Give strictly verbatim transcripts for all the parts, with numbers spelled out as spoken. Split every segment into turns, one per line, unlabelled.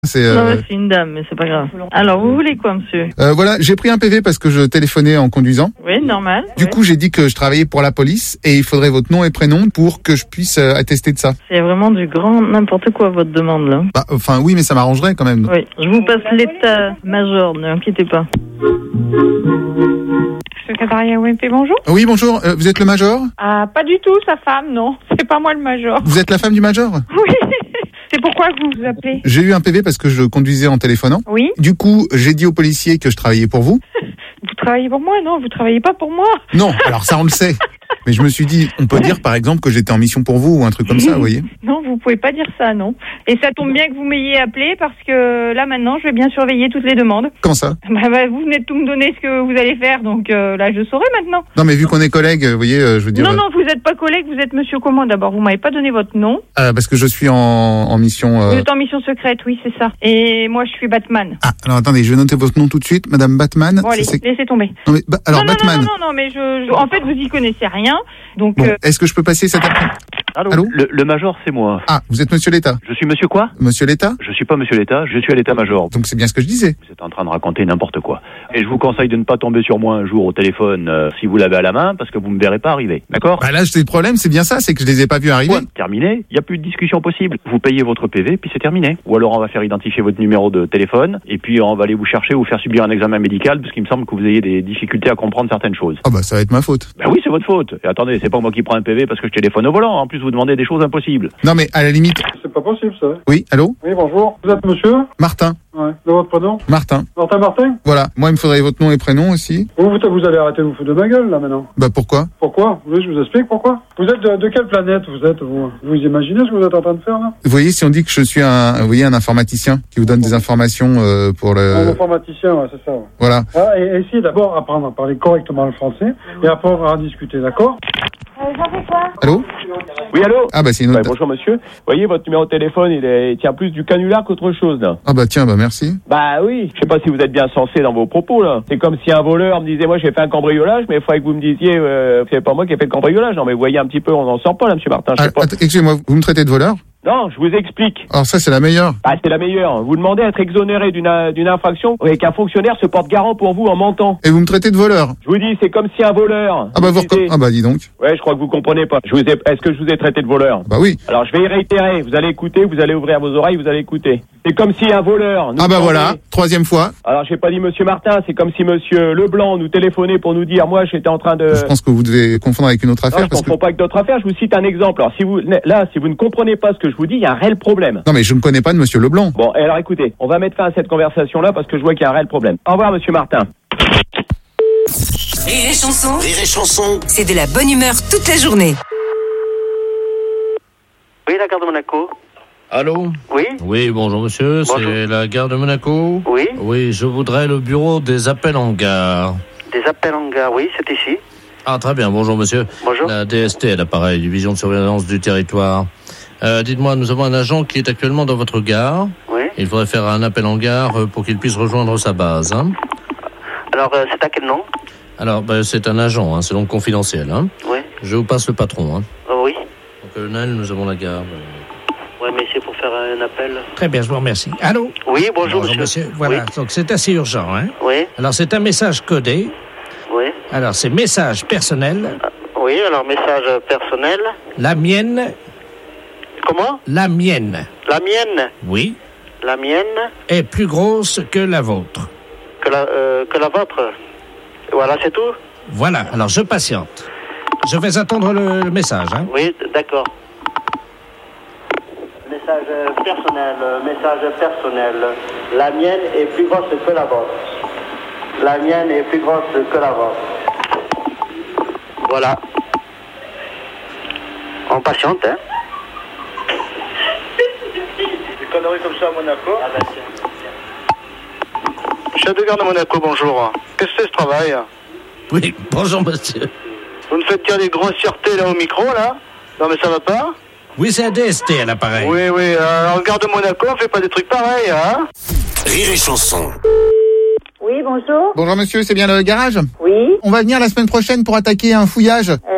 C'est, euh...
Non, mais c'est une dame, mais c'est pas grave. Alors, vous voulez quoi, monsieur?
euh, Voilà, j'ai pris un P V parce que je téléphonais en conduisant.
Oui, normal.
Du
ouais.
coup, j'ai dit que je travaillais pour la police et il faudrait votre nom et prénom pour que je puisse euh, attester de ça.
C'est vraiment du grand n'importe quoi, votre demande, là.
Bah, enfin, oui, mais ça m'arrangerait quand même.
Oui, je vous passe l'état-major, ne inquiétez pas.
Secrétariat O M P, bonjour.
Oui, bonjour, euh, vous êtes le major?
Ah, pas du tout, sa femme, non. C'est pas moi le major.
Vous êtes la femme du major?
Oui. C'est pourquoi vous vous appelez?
J'ai eu un P V parce que je conduisais en téléphonant.
Oui.
Du coup, j'ai dit aux policiers que je travaillais pour vous.
Vous travaillez pour moi? Non, vous travaillez pas pour moi.
Non, alors ça on le sait. Mais je me suis dit, on peut dire par exemple que j'étais en mission pour vous ou un truc comme ça, vous voyez.
Non, vous pouvez pas dire ça, non. Et ça tombe bien que vous m'ayez appelé parce que là maintenant, je vais bien surveiller toutes les demandes.
Comment ça?
Bah, bah vous venez de tout me donner ce que vous allez faire, donc euh, là je saurai maintenant.
Non mais vu qu'on est collègues, vous voyez, euh, je veux dire...
Non, non, vous êtes pas collègue, vous êtes monsieur comment d'abord? Vous m'avez pas donné votre nom.
Euh, parce que je suis en, en mission... Euh...
Vous êtes en mission secrète, oui, c'est ça. Et moi je suis Batman.
Ah, alors attendez, je vais noter votre nom tout de suite, Madame Batman.
Bon allez,
Ça, c'est...
laissez tomber.
Non, mais, bah, alors
non, non,
Batman...
Non, non, non, mais je, je... En fait, vous y connaissez rien, donc...
Bon,
euh...
est-ce que je peux passer cet après-midi?
Allô,
Allô
le, le major, c'est moi.
Ah, vous êtes monsieur l'État?
Je suis monsieur quoi?
Monsieur l'État?
Je suis pas monsieur l'État, je suis à l'état-major.
Donc c'est bien ce que je disais.
Vous êtes en train de raconter n'importe quoi. Et je vous conseille de ne pas tomber sur moi un jour au téléphone euh, si vous l'avez à la main, parce que vous me verrez pas arriver. D'accord?
Bah là, c'est le problème, c'est bien ça, c'est que je les ai pas vus arriver.
Ouais, terminé, il n'y a plus de discussion possible. Vous payez votre P V, puis c'est terminé. Ou alors on va faire identifier votre numéro de téléphone, et puis on va aller vous chercher, vous faire subir un examen médical, parce qu'il me semble que vous ayez des difficultés à comprendre certaines choses.
Ah bah ça va être ma faute.
Ben oui, c'est votre faute. Et attendez, c'est pas moi qui prends un P V parce que je téléphone au volant. En plus, vous demandez des choses impossibles.
Non mais à la limite...
C'est pas possible, ça.
Oui, allô?
Oui, bonjour. Vous êtes monsieur?
Martin.
Ouais. De votre prénom?
Martin.
Martin Martin?
Voilà. Moi, il me faudrait votre nom et prénom aussi.
Vous, vous, vous allez arrêter de vous foutre de ma gueule, là, maintenant.
Bah pourquoi?
Pourquoi? Vous voulez que je vous explique pourquoi? Vous êtes de, de quelle planète, vous êtes, vous? Vous imaginez ce que vous êtes en train de faire, là?
Vous voyez, si on dit que je suis un, vous voyez, un informaticien qui vous donne des informations euh, pour le...
Un informaticien, ouais, c'est ça, ouais.
Voilà.
Ah, et essayez d'abord d'apprendre à parler correctement le français, et après on va en discuter, d'accord?
Euh, j'en fais quoi?
Allô?
Oui, allô?
Ah bah c'est une autre...
Ouais, bonjour monsieur. Vous voyez, votre numéro de téléphone, il, est, il tient plus du canular qu'autre chose, là.
Ah bah tiens, bah merci.
Bah oui, je sais pas si vous êtes bien sensé dans vos propos, là. C'est comme si un voleur me disait, moi j'ai fait un cambriolage, mais il faudrait que vous me disiez, euh, c'est pas moi qui ai fait le cambriolage. Non mais vous voyez un petit peu, on n'en sort pas là, monsieur Martin, je
Ah,
sais pas.
att- excusez-moi, vous me traitez de voleur?
Non, je vous explique.
Alors ça, c'est la meilleure.
Ah, c'est la meilleure. Vous demandez à être exonéré d'une d'une infraction et qu'un fonctionnaire se porte garant pour vous en mentant.
Et vous me traitez de voleur?
Je vous dis, c'est comme si un voleur...
Ah bah vous...
vous disait-
Ah bah dis donc.
Ouais, je crois que vous comprenez pas. Je vous ai... Est-ce que je vous ai traité de voleur?
Bah oui.
Alors je vais y réitérer. Vous allez écouter, vous allez ouvrir vos oreilles, vous allez écouter. C'est comme si un voleur... nous
Ah bah
demandait-
voilà, troisième fois.
Alors j'ai pas dit monsieur Martin, c'est comme si monsieur Leblanc nous téléphonait pour nous dire, moi j'étais en train de...
Je pense que vous devez confondre avec une autre
Non,
affaire
je
parce que...
confonds pas avec d'autres affaires. Je vous cite un exemple. Alors si vous... Là, si vous ne comprenez pas ce que je vous dis, il y a un réel problème.
Non mais je ne connais pas de monsieur Leblanc.
Bon, et alors écoutez, on va mettre fin à cette conversation-là parce que je vois qu'il y a un réel problème. Au revoir monsieur Martin.
Rire et chanson,
Rire et chanson.
c'est de la bonne humeur toute la journée.
Oui, la gare de Monaco.
Allô?
Oui,
Oui, bonjour monsieur,
Bonjour.
c'est la gare de Monaco?
oui.
Oui, je voudrais le bureau des appels en gare.
Des appels en gare, oui, c'est ici.
Ah, très bien, bonjour monsieur.
Bonjour.
La D S T à l'appareil, Division de surveillance du territoire. Euh, dites-moi, nous avons un agent qui est actuellement dans votre gare.
Oui.
Il faudrait faire un appel en gare euh, pour qu'il puisse rejoindre sa base. Hein.
Alors, euh, c'est à quel nom?
Alors, ben, c'est un agent, hein, c'est donc confidentiel. Hein.
Oui.
Je vous passe le patron. Hein.
Oh, oui.
Donc, colonel, nous avons la gare. euh,
Oui, mais c'est pour faire un appel.
Très bien, je vous remercie. Allô?
Oui, bonjour, monsieur.
Voilà,
Oui.
donc c'est assez urgent. Hein?
Oui,
Alors, c'est un message codé.
oui.
Alors, c'est message personnel.
Oui, alors, message personnel.
La mienne,
Comment?
la mienne,
La mienne.
oui,
La mienne
est plus grosse que la vôtre.
que la, euh, que la vôtre. Voilà, c'est tout?
Voilà, alors je patiente. Je vais attendre le, le message. Hein?
Oui, d'accord. Message personnel, message personnel. La mienne est plus grosse que la vôtre. La mienne est plus grosse que la vôtre. Voilà. On patiente, hein.
Des conneries comme ça à Monaco?
Ah bah tiens.
Chef de gare de Monaco, bonjour. Qu'est-ce que c'est ce travail?
Oui, bonjour monsieur.
Vous me faites dire des grossièretés là au micro, là? Non mais ça va pas?
Oui, c'est un D S T à l'appareil.
Oui, oui, euh, en gare de Monaco, on fait pas des trucs pareils, hein?
Rire et chanson.
Oui, bonjour.
Bonjour monsieur, c'est bien le garage?
Oui.
On va venir la semaine prochaine pour attaquer un fouillage.
Euh,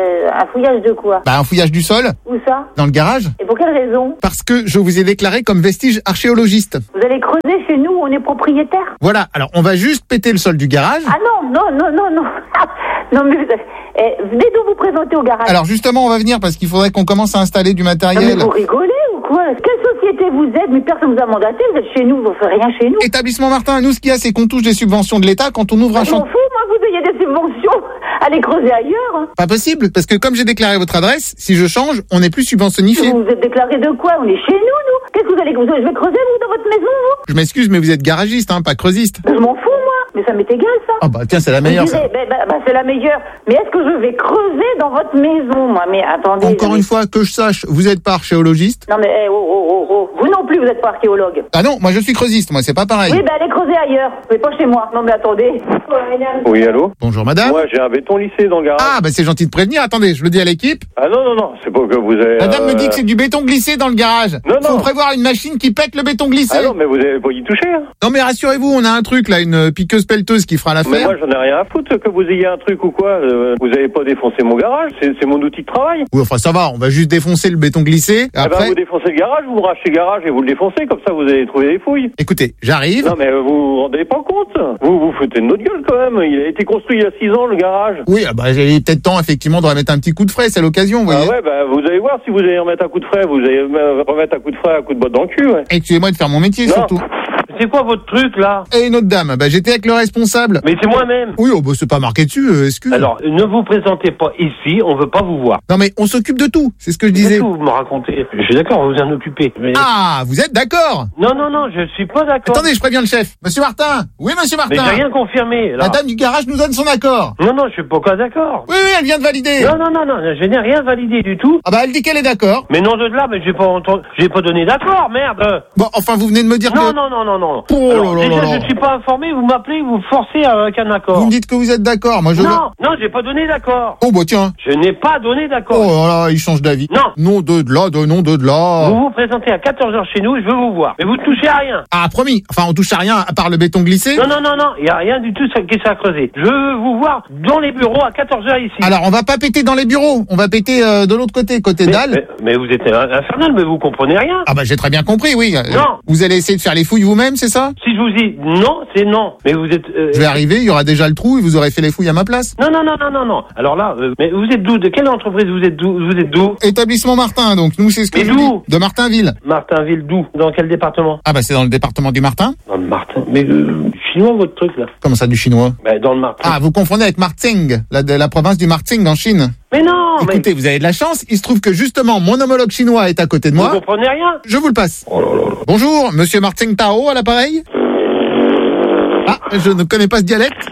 Un fouillage de quoi?
Bah, un fouillage du sol.
Où ça?
Dans le garage.
Et pour quelle raison?
Parce que je vous ai déclaré comme vestige archéologiste.
Vous allez creuser chez nous, on est propriétaire.
Voilà, alors on va juste péter le sol du garage.
Ah non, non, non, non, non. Non, mais vous, eh, venez donc vous présenter au garage.
Alors justement, on va venir parce qu'il faudrait qu'on commence à installer du matériel.
Non, mais vous rigolez ou quoi? Quelle société vous êtes? Mais personne vous a mandaté, vous êtes chez nous, vous ne faites rien chez nous.
Établissement Martin, nous ce qu'il y a, c'est qu'on touche des subventions de l'État quand on ouvre un
Je m'en
chantier.
fous, moi, vous ayez des subventions. Allez creuser ailleurs. Hein.
Pas possible, parce que comme j'ai déclaré votre adresse, si je change, on n'est plus subventionnifié.
Vous vous êtes déclaré de quoi? On est chez nous, nous. Qu'est-ce que vous allez... Je vais creuser, vous, dans votre maison, vous?
Je m'excuse, mais vous êtes garagiste, hein, pas creusiste.
Je m'en fous, moi. Mais ça m'est égal, ça.
Ah bah tiens, c'est la meilleure, ça.
Bah, bah, bah, c'est la meilleure. Mais est-ce que je vais creuser dans votre maison, moi? Mais attendez...
Encore
mais...
une fois, que je sache, vous êtes pas archéologiste?
Non mais, eh, oh, oh, oh, oh. Vous non plus, vous êtes pas archéologue.
Ah non, moi je suis creusiste, moi c'est pas pareil.
Oui, bah allez creuser ailleurs, mais pas chez moi. Non mais attendez.
Oui, allô?
Bonjour madame.
Moi, j'ai un béton lissé dans le garage.
Ah bah c'est gentil de prévenir, attendez, je le dis à l'équipe.
Ah non, non, non, c'est pas que vous avez...
Madame
euh...
me dit que c'est du béton glissé dans le garage.
Non, non.
Faut prévoir une machine qui pète le béton glissé.
Ah non, mais vous avez pas y touché, hein.
Non mais rassurez-vous, on a un truc là, une piqueuse pelleteuse qui fera l'affaire.
Mais moi, j'en ai rien à foutre que vous ayez un truc ou quoi. Euh, vous avez pas défoncé mon garage, c'est, c'est mon outil de travail.
Oui, enfin ça va, on va juste défoncer le béton glissé.
Eh
Après...
ben, vous défoncez le garage, vous me rachetez le garage et vous le défoncez, comme ça vous allez trouver des fouilles.
Écoutez, j'arrive.
Non mais vous vous rendez pas compte? Vous vous foutez de notre gueule quand même. Il a été construit il y a six ans le garage.
Oui, ah bah j'ai peut-être temps effectivement de remettre un petit coup de frais, c'est l'occasion, vous voyez.
Ah ouais, bah vous allez voir si vous allez remettre un coup de frais, vous allez remettre un coup de frais, un coup de botte dans le cul, ouais.
Excusez-moi de faire mon métier
Non.
surtout.
C'est quoi votre truc là?
Et une autre dame, bah j'étais avec le responsable.
Mais c'est moi-même.
Oui, oh bah c'est pas marqué dessus, euh, excuse.
Alors, ne vous présentez pas ici, on veut pas vous voir.
Non mais on s'occupe de tout, c'est ce que je disais.
Qu'est-ce que vous me racontez? Je suis d'accord, vous en occupez. Mais...
Ah, vous êtes d'accord?
Non, non, non, je suis pas d'accord.
Attendez, je préviens le chef. Monsieur Martin. Oui, monsieur Martin.
Mais j'ai rien confirmé. Là.
La dame du garage nous donne son accord.
Non, non, je suis pas quoi d'accord.
Oui, oui, elle vient de valider.
Non, non, non, non, je n'ai rien validé du tout.
Ah bah elle dit qu'elle est d'accord.
Mais non de là, mais j'ai pas entendu, j'ai pas donné d'accord, merde.
Bon, enfin vous venez de me dire
non,
que...
Non, non, non, non, non.
Oh
Alors,
là là
déjà,
là là.
je suis pas informé, vous m'appelez, vous forcez avec un accord.
Vous me dites que vous êtes d'accord, moi je veux...
Non, non, j'ai pas donné d'accord.
Oh bah tiens.
Je n'ai pas donné d'accord.
Oh là là, il change d'avis.
Non.
Non de, de là, de non de, de là.
Vous vous présentez à quatorze heures chez nous, je veux vous voir. Mais vous ne touchez à rien.
Ah promis, enfin on touche à rien à part le béton glissé.
Non, non, non, non, il y a rien du tout qui s'est creusé. Je veux vous voir dans les bureaux à quatorze heures ici.
Alors on va pas péter dans les bureaux, on va péter euh, de l'autre côté, côté
mais,
dalle.
Mais, mais vous êtes infernal, mais vous comprenez rien.
Ah bah j'ai très bien compris, oui.
Non.
Vous allez essayer de faire les fouilles vous-même, c'est ça?
Si je vous dis non, c'est non. Mais vous êtes... Euh...
Je vais arriver, il y aura déjà le trou et vous aurez fait les fouilles à ma place.
Non, non, non, non, non, non. Alors là, euh, mais vous êtes d'où? De quelle entreprise vous êtes d'où? Vous êtes d'où?
Établissement Martin, donc nous c'est ce que
mais
je vous
d'où?
dis. De Martinville.
Martinville d'où? Dans quel département?
Ah bah c'est dans le département du Martin.
Dans le Martin. Mais euh, chinois votre truc là?
Comment ça du chinois?
Bah dans le Martin.
Ah vous confondez avec Marting, la, de la province du Marting en Chine.
Mais non.
Écoutez,
mais...
vous avez de la chance. Il se trouve que justement mon homologue chinois est à côté de moi.
Vous comprenez rien?
Je vous le passe.
Oh là là là.
Bonjour, Monsieur Marting Tao à l'appareil. Ah, je ne connais pas ce dialecte.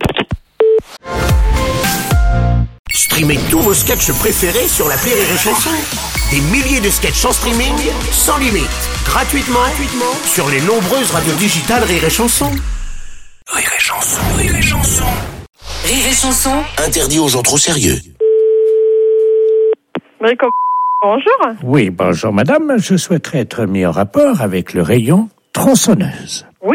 Streamez tous vos sketchs préférés sur l'appli Rire et Chanson. Des milliers de sketchs en streaming, sans limite, gratuitement, gratuitement sur les nombreuses radios digitales Rire et Chanson. Rire et Chanson, Rire et Chanson.
Rire et Chanson.
Interdit aux gens trop sérieux.
Bonjour.
Oui, bonjour madame. Je souhaiterais être mis en rapport avec le rayon tronçonneuse.
Oui.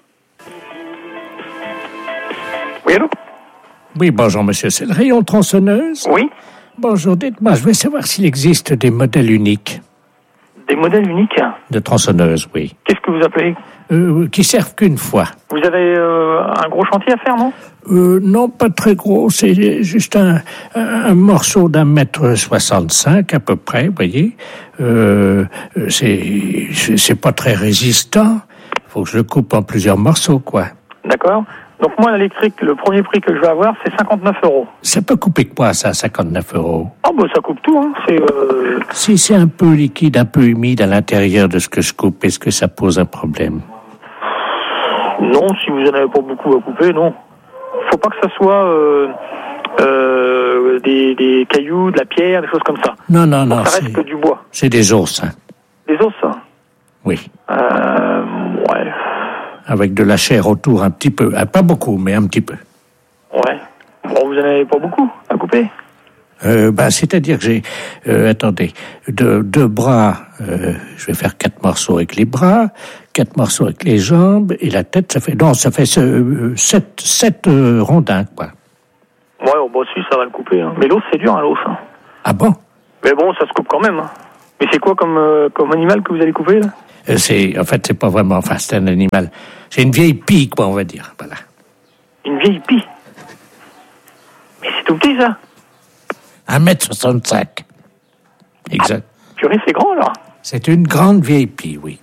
Oui, allô?
Oui, bonjour monsieur, c'est le rayon tronçonneuse?
Oui.
Bonjour, dites-moi, je veux savoir s'il existe des modèles uniques.
Des modèles uniques?
De tronçonneuse, oui.
Qu'est-ce que vous appelez?
Euh, qui servent qu'une fois.
Vous avez euh, un gros chantier à faire, non?
Euh, non, pas très gros, c'est juste un, un, un morceau d'un mètre soixante-cinq à peu près, vous voyez. Euh, c'est, c'est pas très résistant. Faut que je le coupe en plusieurs morceaux, quoi.
D'accord. Donc moi, l'électrique, le premier prix que je vais avoir, c'est cinquante-neuf euros.
Ça peut couper quoi, ça, cinquante-neuf euros?
Ah bah ça coupe tout, hein. C'est... Euh...
Si c'est un peu liquide, un peu humide à l'intérieur de ce que je coupe, est-ce que ça pose un problème?
Non, si vous en avez pas beaucoup à couper, non. Faut pas que ça soit euh, euh, des, des cailloux, de la pierre, des choses comme ça.
Non, non, non.
Ça reste que du bois.
C'est des os, hein.
Des os, ça?
Oui.
Euh, ouais.
Avec de la chair autour un petit peu. Ah, pas beaucoup, mais un petit peu.
Ouais. Bon, vous en avez pas beaucoup à couper?
Euh, bah, c'est-à-dire que j'ai, euh, attendez, deux, deux bras, euh, je vais faire quatre morceaux avec les bras, quatre morceaux avec les jambes, et la tête, ça fait, non, ça fait euh, sept, sept euh, rondins, quoi.
Ouais, bon, si, ça va le couper, hein. Mais l'os, c'est dur, hein, l'os, hein.
Ah bon?
Mais bon, ça se coupe quand même. Hein. Mais c'est quoi comme, euh, comme animal que vous allez couper, là?
Euh, c'est, en fait, c'est pas vraiment, enfin, c'est un animal. C'est une vieille pie, quoi, on va dire. Voilà.
Une vieille pie? Mais c'est tout petit, ça?
un mètre soixante-cinq. Exact.
Ah, purée, c'est grand, alors?
C'est une grande vieille pie, oui.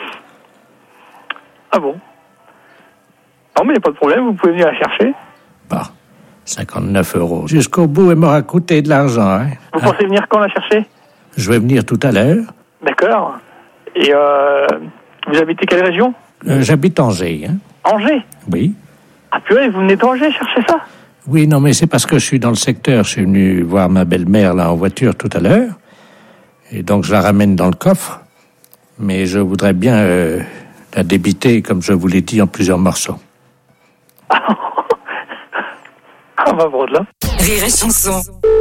Ah bon? Non, mais il n'y a pas de problème, vous pouvez venir la chercher.
Bon, cinquante-neuf euros. Jusqu'au bout, elle m'aura coûté de l'argent, hein.
Vous
hein?
pensez venir quand la chercher?
Je vais venir tout à l'heure.
D'accord. Et euh, vous habitez quelle région?
Euh, j'habite Angers, hein.
Angers?
Oui.
Ah purée, vous venez d'Angers chercher ça?
Oui, non, mais c'est parce que je suis dans le secteur. Je suis venu voir ma belle-mère, là, en voiture tout à l'heure. Et donc, je la ramène dans le coffre. Mais je voudrais bien euh, la débiter, comme je vous l'ai dit, en plusieurs morceaux.
Ah, bah, bon, là.
Rire et chanson.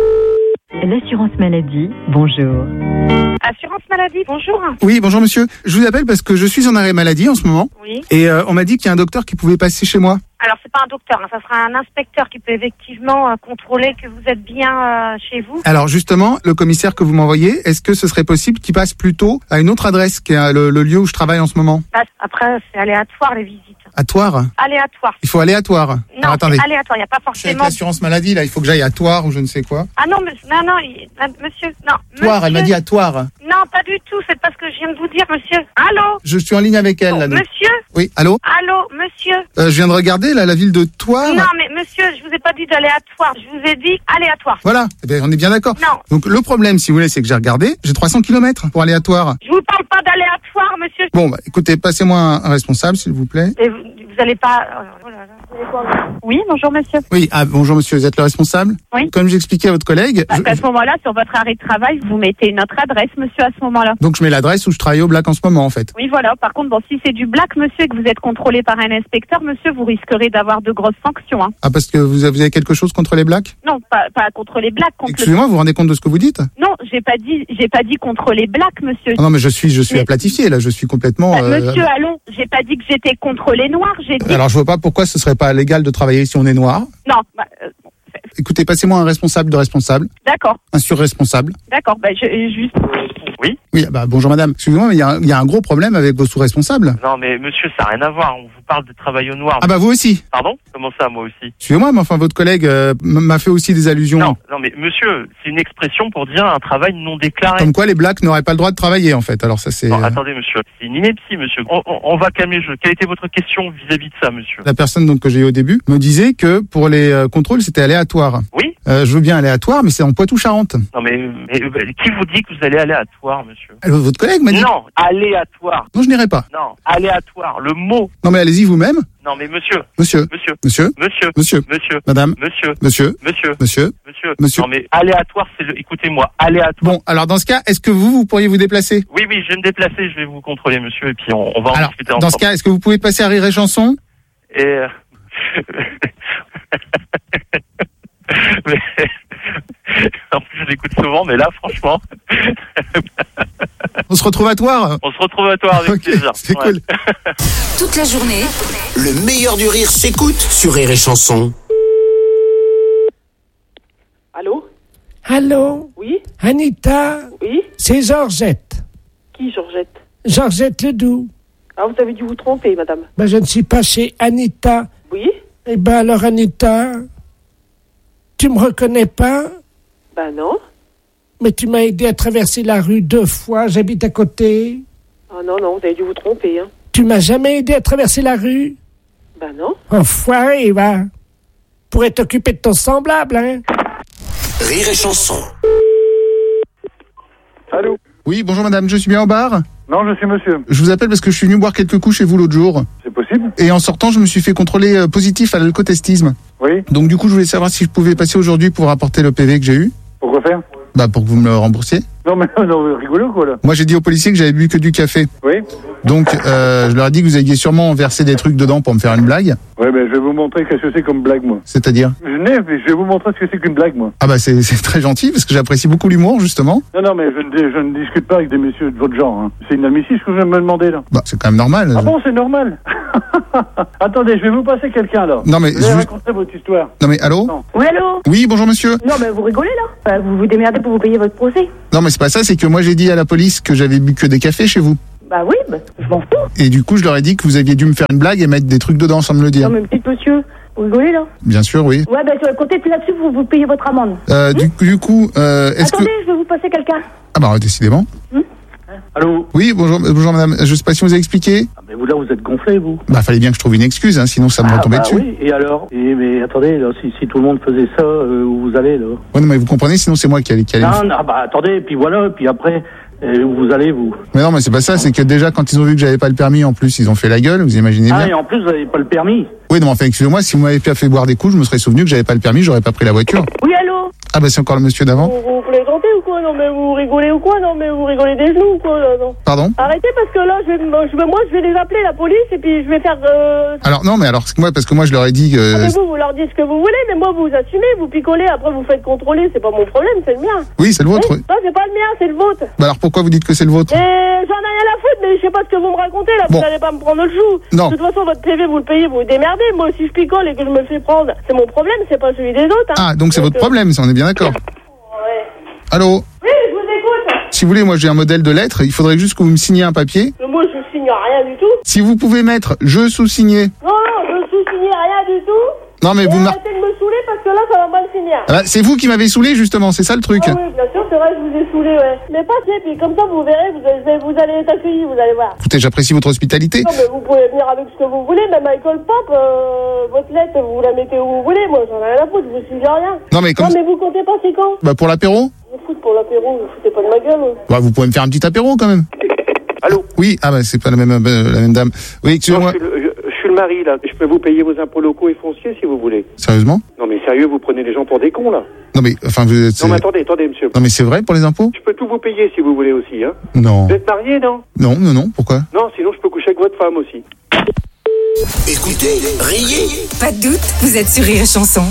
L'assurance maladie, bonjour.
Assurance maladie, bonjour.
Oui, bonjour monsieur. Je vous appelle parce que je suis en arrêt maladie en ce moment.
Oui.
Et euh, on m'a dit qu'il y a un docteur qui pouvait passer chez moi.
Alors, c'est pas un docteur, hein, ça sera un inspecteur qui peut effectivement euh, contrôler que vous êtes bien euh, chez vous.
Alors justement, le commissaire que vous m'envoyez, est-ce que ce serait possible qu'il passe plutôt à une autre adresse, qui est le, le lieu où je travaille en ce moment?
Bah, après, c'est aléatoire les visites.
À Toire?
Aléatoire.
Il faut aléatoire.
Non,
Alors, attendez.
c'est aléatoire, il n'y a pas
Je suis avec
forcément...
l'assurance maladie, là, il faut que j'aille à Toire ou je ne sais quoi.
Ah non, monsieur, non, non, il- euh, monsieur, non.
Toire,
monsieur,
elle m'a dit à Toire.
Non, pas du tout, c'est parce que je viens de vous dire, monsieur. Allô?
Je suis en ligne avec elle, là. donc.
Monsieur?
Oui, allô?
Allô, monsieur?
Euh, je viens de regarder, là, la ville de Toire.
Non, mais monsieur, je vous ai pas dit d'aléatoire, je vous ai dit aléatoire.
Voilà, eh bien, on est bien d'accord.
Non.
Donc le problème, si vous voulez, c'est que j'ai regardé, j'ai trois cents kilomètres pour aller à Toire.
Je vous parle pas d'aléatoire, monsieur.
Bon, bah, écoutez, passez-moi un, un responsable, s'il vous plaît.
Et vous, vous allez pas... oh là là. Oui, bonjour monsieur.
Oui, ah, bonjour monsieur, vous êtes le responsable?
Oui.
Comme j'expliquais à votre collègue,
Parce
je-
qu'à ce moment-là, sur votre arrêt de travail, vous mettez notre adresse, monsieur, à ce moment-là.
donc je mets l'adresse où je travaille au Black en ce moment, en fait.
Oui, voilà. Par contre, bon, si c'est du black, monsieur, et que vous êtes contrôlé par un inspecteur, monsieur, vous risquerez d'avoir de grosses sanctions. Hein.
Ah, parce que vous avez, vous avez quelque chose contre les Blacks?
Non, pas, pas contre les blacks. Contre
Excusez-moi, vous vous rendez compte de ce que vous dites?
le... Non, j'ai pas dit, j'ai pas dit contre les blacks, monsieur.
Ah non, mais je suis, je suis
Mais-
aplatifié, là, je suis complètement...
Euh,
euh,
Monsieur Allon, j'ai pas dit que j'étais contre les noirs, j'ai dit...
Alors je vois pas pourquoi ce serait pas légal de travailler si on est noir.
Non, bah, euh, bon, c'est-
Écoutez, passez-moi un responsable de responsable,
d'accord,
un surresponsable.
d'accord, bah, je, juste...
Oui.
Oui, bah bonjour madame. Excusez-moi, mais il y, a un- il y a un gros problème avec vos sous-responsables.
Non, mais monsieur, ça n'a rien à voir. On vous parle de travail au noir.
Ah bah vous aussi.
Pardon? Comment ça, moi aussi?
Excusez-moi, mais enfin votre collègue euh, m- m'a fait aussi des allusions.
Non, non, mais monsieur, c'est une expression pour dire un travail non déclaré.
Comme quoi les blacks n'auraient pas le droit de travailler en fait. Alors ça c'est...
Non,
euh,
attendez, monsieur. C'est une ineptie, monsieur. On, on- on va calmer le jeu. Quelle était votre question vis-à-vis de ça, monsieur?
La personne donc que j'ai eu au début me disait que pour les euh, contrôles c'était aléatoire.
Oui?
Euh, je veux bien aléatoire, mais c'est en Poitou-Charentes.
Non, mais, mais, euh, qui vous dit que vous allez aléatoire, monsieur?
Euh, Votre collègue m'a dit...
Non, aléatoire.
Non, je n'irai pas.
Non, aléatoire. Le mot.
Non mais allez-y vous-même.
Non, mais monsieur.
Monsieur.
Monsieur.
Monsieur.
Monsieur.
Monsieur.
Monsieur.
Madame.
Monsieur.
Monsieur.
Monsieur.
Monsieur.
Monsieur.
Monsieur.
Non, mais aléatoire, c'est le. Écoutez-moi, aléatoire.
Bon, alors dans ce cas, est-ce que vous, vous pourriez vous déplacer?
Oui, oui, je vais me déplacer, je vais vous contrôler, monsieur, et puis on, on va en
Alors,
discuter
dans
ensemble.
ce cas, est-ce que vous pouvez passer à Rire et Chanson?
Et. euh, mais... En plus, je l'écoute souvent, mais là, franchement.
On se retrouve à Toire?
On se retrouve à toi avec
Ok,
plaisir.
c'est
Ouais.
cool.
Toute la journée,
Le meilleur du rire s'écoute sur Rire et Chanson.
Allô?
Allô?
Oui?
Anita?
Oui?
C'est Georgette.
Qui, Georgette?
Georgette Ledoux.
Ah, vous avez dû vous tromper, madame.
Ben, je ne suis pas chez Anita.
Oui?
Eh ben, alors, Anita, tu me reconnais pas?
Ben non.
Mais tu m'as aidé à traverser la rue deux fois, j'habite à côté.
Ah non, non, vous avez dû vous tromper, hein.
Tu m'as jamais aidé à traverser la rue?
Ben non.
Enfoiré, va. Pourrais t'occuper de ton semblable, hein?
Rire et Chanson.
Allô?
Oui, bonjour madame, je suis bien au bar?
Non, je suis monsieur.
Je vous appelle parce que je suis venu boire quelques coups chez vous l'autre jour.
C'est possible?
Et en sortant, je me suis fait contrôler euh, positif à l'alcotestisme.
Oui.
Donc du coup, je voulais savoir si je pouvais passer aujourd'hui pour rapporter le P V que j'ai eu.
Pourquoi faire?
Bah pour que vous me le remboursiez.
Non, mais non, rigolo, quoi, là.
Moi, j'ai dit aux policiers que j'avais bu que du café.
Oui?
Donc, euh, je leur ai dit que vous aviez sûrement versé des trucs dedans pour me faire une blague.
Ouais, ben, je vais vous montrer qu'est-ce que c'est comme blague, moi.
C'est-à-dire?
Je n'ai, mais je vais vous montrer ce que c'est qu'une blague, moi.
Ah bah c'est c'est très gentil parce que j'apprécie beaucoup l'humour justement.
Non, non, mais je ne, je ne discute pas avec des messieurs de votre genre, hein. C'est inadmissible ce que vous me demandez, là.
Bah c'est quand même normal.
Ah bon, c'est normal? Attendez, je vais vous passer quelqu'un là.
Non, mais
Vous allez
juste-
raconter votre histoire.
Non mais allô?
Non.
Oui, allô?
Oui, bonjour monsieur.
Non, mais vous rigolez là? Euh, Vous vous démerdez pour vous payer votre procès?
Non mais c'est pas ça, c'est que moi j'ai dit à la police que j'avais bu que des cafés chez vous.
Bah oui, bah, je m'en fous.
Et du coup je leur ai dit que vous aviez dû me faire une blague et mettre des trucs dedans sans me le dire.
Non, mais petit monsieur, vous rigolez là?
Bien sûr, oui.
Ouais, bah comptez là-dessus, vous, vous payez votre amende.
Euh, du, du coup, euh, est-ce que...
Attendez, je vais vous passer quelqu'un.
Ah bah décidément.
Allô?
Oui, bonjour, euh, bonjour madame. Je sais pas si vous avez expliqué.
Ah, mais vous là, vous êtes gonflé, vous.
Bah fallait bien que je trouve une excuse, hein, sinon ça me
Ah,
retombait
bah
dessus.
oui, et alors? Et, mais attendez, là, si, si tout le monde faisait ça, euh, où vous allez, là?
Ouais, non mais vous comprenez, sinon c'est moi qui allais... Qui allais...
Non, non, bah attendez, puis voilà, puis après, euh, où vous allez, vous?
Mais non mais c'est pas ça, c'est que déjà quand ils ont vu que j'avais pas le permis, en plus ils ont fait la gueule, vous imaginez bien.
Ah, et en plus, vous n'avez pas le permis?
Oui, non, enfin, excusez-moi, si vous m'avez pas fait boire des coups, je me serais souvenu que j'avais pas le permis, j'aurais pas pris la voiture.
Oui, allô?
Ah bah c'est encore le monsieur d'avant.
Vous, vous plaisantez ou quoi? Non mais vous rigolez ou quoi? Non mais vous rigolez des genoux ou quoi là, non?
Pardon?
Arrêtez parce que là, je vais, je vais- moi je vais les appeler la police et puis je vais faire... Euh...
Alors non, mais alors c'est que moi, parce que moi je leur ai dit
Ah,
que...
mais vous, vous leur dites ce que vous voulez, mais moi vous assumez, vous picolez, après vous faites contrôler, c'est pas mon problème, c'est le mien.
Oui, c'est le vôtre.
Oui.
Oui.
Non, c'est pas le mien, c'est le vôtre.
Bah alors pourquoi vous dites que c'est le vôtre?
Et j'en ai rien à foutre, mais je sais pas ce que vous me racontez là,
Bon.
vous n'allez pas me prendre le chou.
Non.
De toute façon, votre P V, vous le payez, vous vous démerdez. Moi, si je picole et que je me fais prendre, c'est mon problème, c'est pas celui des autres. Hein.
Ah, donc c'est votre
euh,
problème, ça, on est bien d'accord.
Ouais.
Allô?
Oui, je vous écoute.
Si vous voulez, moi j'ai un modèle de lettre, il faudrait juste que vous me signiez un papier.
Mais moi, je signe rien du tout.
Si vous pouvez mettre « je sous-signé
Non, non, je sous-signe rien du tout. ».
Non mais
Et
vous mar-
arrêtez de me saouler parce que là, ça va mal finir.
Ah bah, c'est vous qui m'avez saoulé justement, c'est ça le truc.
Ah oui, bien sûr, c'est vrai, je vous ai saoulé, ouais. Mais passez, puis comme ça, vous verrez, vous allez, vous allez être accueillis, vous allez voir.
Écoutez, j'apprécie votre hospitalité.
Non, mais vous pouvez venir avec ce que vous voulez, même Michael Pop, euh, votre lettre, vous la mettez où vous voulez, moi, j'en ai rien à foutre, je vous suis rien.
Non, mais comme-
Non, mais vous comptez pas, c'est quand?
Bah pour l'apéro?
Vous foutez pour l'apéro, vous foutez pas de ma gueule. hein.
Bah vous pouvez me faire un petit apéro quand même.
Allô?
Oui, ah bah c'est pas la même, euh, la même dame. Oui,
Non,
excusez-moi.
je, suis le, je- je suis le mari, là. Je peux vous payer vos impôts locaux et fonciers, si vous voulez.
Sérieusement?
Non, mais sérieux, vous prenez les gens pour des cons, là.
Non mais, enfin vous êtes...
Non, mais attendez, attendez, monsieur.
Non mais c'est vrai pour les impôts?
Je peux tout vous payer, si vous voulez aussi, hein.
Non.
Vous êtes marié, non?
Non, non, non, pourquoi?
Non, sinon, je peux coucher avec votre femme aussi.
Écoutez, riez.
Pas de doute, vous êtes sur Rire et Chanson.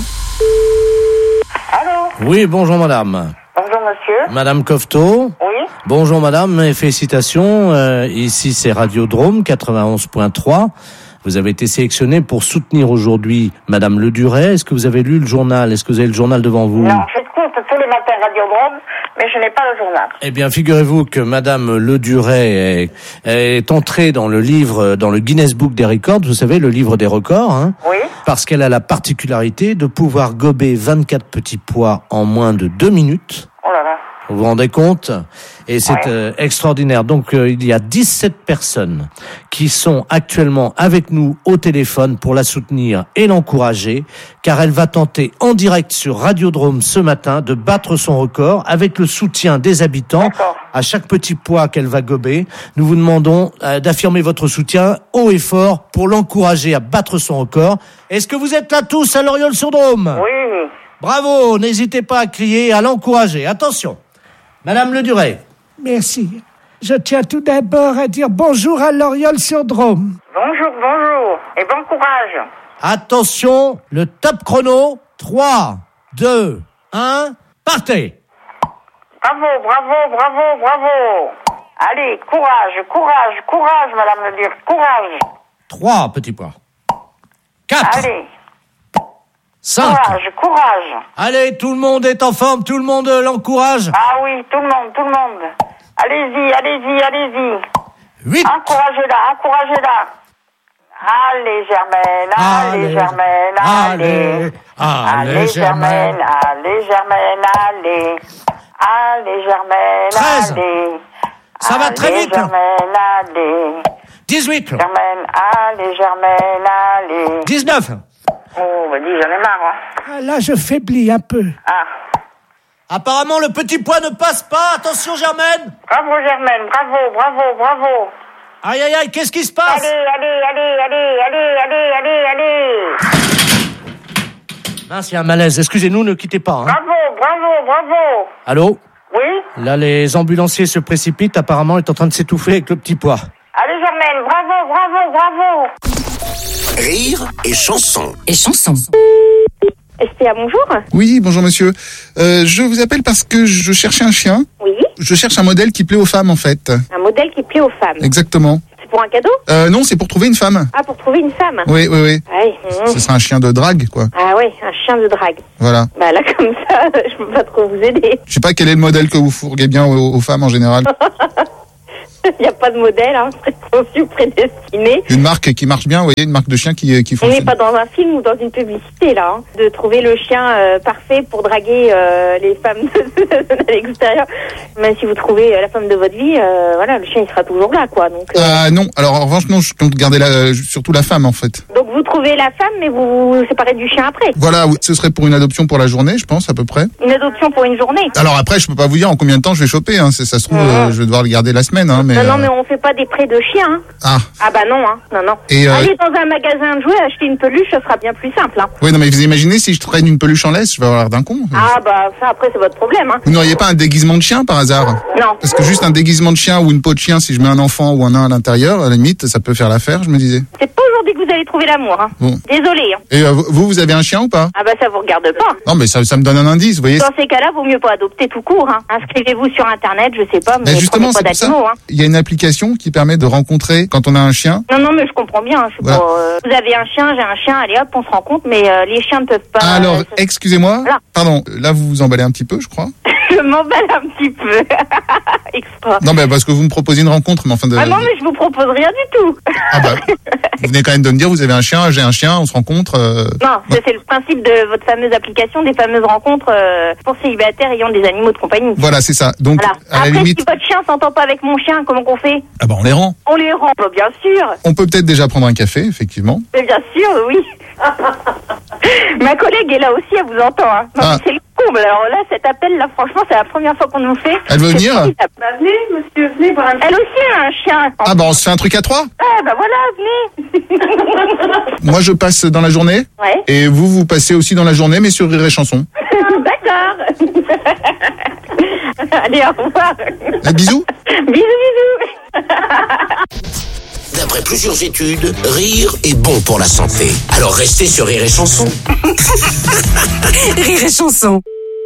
Oui, bonjour madame.
Bonjour monsieur.
Madame Cofteau.
Oui.
Bonjour madame et félicitations. Euh, ici c'est Radiodrome quatre-vingt-onze point trois. Vous avez été sélectionnée pour soutenir aujourd'hui Madame Le Duret. Est-ce que vous avez lu le journal? Est-ce que vous avez le journal devant vous?
Non, j'écoute tous les matins Radiodrome, mais je n'ai pas le journal.
Eh bien, figurez-vous que Madame Le Duret est, est entrée dans le livre, dans le Guinness Book des records. Vous savez, le livre des records, hein.
Oui.
Parce qu'elle a la particularité de pouvoir gober vingt-quatre petits pois en moins de deux minutes.
Oh là là.
Vous vous rendez compte? Et c'est
Ouais.
euh, extraordinaire. Donc, euh, il y a dix-sept personnes qui sont actuellement avec nous au téléphone pour la soutenir et l'encourager, car elle va tenter en direct sur Radiodrome ce matin de battre son record avec le soutien des habitants. À chaque petit pois qu'elle va gober, nous vous demandons euh, d'affirmer votre soutien haut et fort pour l'encourager à battre son record. Est-ce que vous êtes là tous à Loriol-sur-Drôme?
Oui.
Bravo, n'hésitez pas à crier et à l'encourager. Attention. Madame Le Duret.
Merci. Je tiens tout d'abord à dire bonjour à Loriol-sur-Drôme.
Bonjour, bonjour. Et bon courage.
Attention, le top chrono. trois, deux, un, partez.
Bravo, bravo, bravo, bravo. Allez, courage, courage, courage, madame le dire, courage.
trois petits pois. quatre.
Allez.
cinq.
Courage, courage.
Allez, tout le monde est en forme, tout le monde euh, l'encourage.
Ah oui, tout le monde, tout le monde. Allez-y, allez-y, allez-y.
huit.
Encouragez-la, encouragez-la. Allez, Germaine, allez,
Allez,
Germaine, allez.
allez,
Allez,
Germaine.
Germaine, allez, Germaine, allez. Allez, Germaine,
treize.
allez.
Ça va très
Allez,
vite.
Germaine, allez.
dix-huit.
Germaine, allez, Germaine, allez.
dix-neuf.
Oh, bah dis, j'en ai marre, hein.
Ah, là, je faiblis un peu.
Ah.
Apparemment, le petit pois ne passe pas. Attention, Germaine.
Bravo, Germaine, bravo, bravo, bravo.
Aïe, aïe, aïe, qu'est-ce qui se passe?
Allez, allez, allez, allez, allez, allez, allez, allez.
Mince, il y a un malaise. Excusez-nous, ne quittez pas. Hein.
Bravo, bravo, bravo.
Allô?
Oui?
Là, les ambulanciers se précipitent. Apparemment, il est en train de s'étouffer avec le petit pois.
Allez, Germaine, bravo, bravo, bravo.
Rire et chanson.
Et chanson.
S P A, bonjour.
Oui, bonjour monsieur. Euh, je vous appelle parce que je cherchais un chien.
Oui.
Je cherche un modèle qui plaît aux femmes en fait.
Un modèle qui plaît aux femmes.
Exactement.
pour un cadeau?
Euh, non, c'est pour trouver une femme.
Ah, pour trouver une femme?
Oui, oui, oui.
Ouais.
Ce serait un chien de drague, quoi.
Ah ouais, un chien de drague.
Voilà.
Bah là, comme ça, je peux pas trop vous aider.
Je sais pas quel est le modèle que vous fourguez bien aux, aux femmes en général.
Il n'y a pas de modèle, hein, préconçu, prédestiné.
Une marque qui marche bien, vous voyez, une marque de chien qui, qui
On
fonctionne.
n'est pas dans un film ou dans une publicité, là, hein, de trouver le chien euh, parfait pour draguer euh, les femmes de, de l'extérieur. Même si vous trouvez euh, la femme de votre vie, euh, voilà, le chien, il sera toujours là, quoi. Donc, euh...
Ah non, alors en revanche, non, je compte garder la, surtout la femme, en fait.
donc vous trouvez la femme, mais vous vous séparez du chien après.
Voilà, oui, ce serait pour une adoption pour la journée, je pense, à peu près.
Une adoption pour une journée.
Alors après, je peux pas vous dire en combien de temps je vais choper, hein. C'est- Ça se trouve,
Mhm.
euh, je vais devoir le garder la semaine, hein, mais...
non, non,
euh,
mais on fait pas des prêts de chiens. Hein.
Ah,
Ah bah non, hein, non, non.
Et, euh,
Allez dans un magasin de jouets, acheter une peluche, ça sera bien plus simple. Hein.
oui, non, mais vous imaginez si je traîne une peluche en laisse, je vais avoir l'air d'un con.
Ah bah ça, après, c'est votre problème. Hein.
Vous n'auriez pas un déguisement de chien par hasard?
Non.
Parce que juste un déguisement de chien ou une peau de chien, si je mets un enfant ou un nain à l'intérieur, à la limite, ça peut faire l'affaire, je me disais.
C'est pas aujourd'hui que vous allez trouver l'amour. Hein.
Bon.
Désolé. Hein.
Et euh, vous, vous avez un chien ou pas?
Ah bah ça vous regarde pas.
Non, mais ça, ça me donne un indice, vous voyez.
Dans ces cas-là, vaut mieux pas adopter tout court. Hein. Inscrivez-vous sur Internet, je sais pas, mais
Mais justement,
prenez
c'est
pas
pour ça.
d'animaux. Hein.
Il y a une application qui permet de rencontrer quand on a un chien.
Non, non, mais je comprends bien. Hein, je suis
Voilà.
pas, euh, Vous avez un chien, j'ai un chien, allez hop, on se rencontre, mais euh, les chiens ne peuvent pas...
Alors,
euh,
excusez-moi.
Voilà.
Pardon, là vous vous emballez un petit peu, je crois.
je m'emballe un petit peu. Extra.
Non, mais parce que vous me proposez une rencontre, mais enfin de.
Ah non, mais je vous propose rien du tout.
Ah bah, vous venez quand même de me dire, vous avez un chien, j'ai un chien, on se rencontre. euh,
Non, ça, c'est le principe de votre fameuse application, des fameuses rencontres euh, pour célibataires ayant des animaux de compagnie.
Voilà, c'est ça. Donc,
Voilà.
à la
Après,
limite,
si votre chien s'entend pas avec mon chien, comment qu'on fait?
ah bah on les rend.
On les rend, bah, bien sûr.
On peut peut-être déjà prendre un café, effectivement.
Mais bien sûr, oui. Ma collègue est là aussi, elle vous entend. Hein. Non,
Ah.
mais c'est le comble. Alors là, cet appel, là, franchement, c'est la première fois qu'on nous fait.
Elle veut
C'est
venir
formidable. Bah, venez, monsieur, venez voir un... Elle aussi a un chien.
Ah bah on se fait un truc à trois.
Ah, bah voilà, venez.
Moi je passe dans la journée.
Ouais.
Et vous, vous passez aussi dans la journée, mais sur Rire et Chanson.
D'accord. Allez, au revoir.
Ah, bisous.
Bisous, bisous.
D'après plusieurs études, rire est bon pour la santé. Alors restez sur Rire et Chanson.
Rire et Chanson.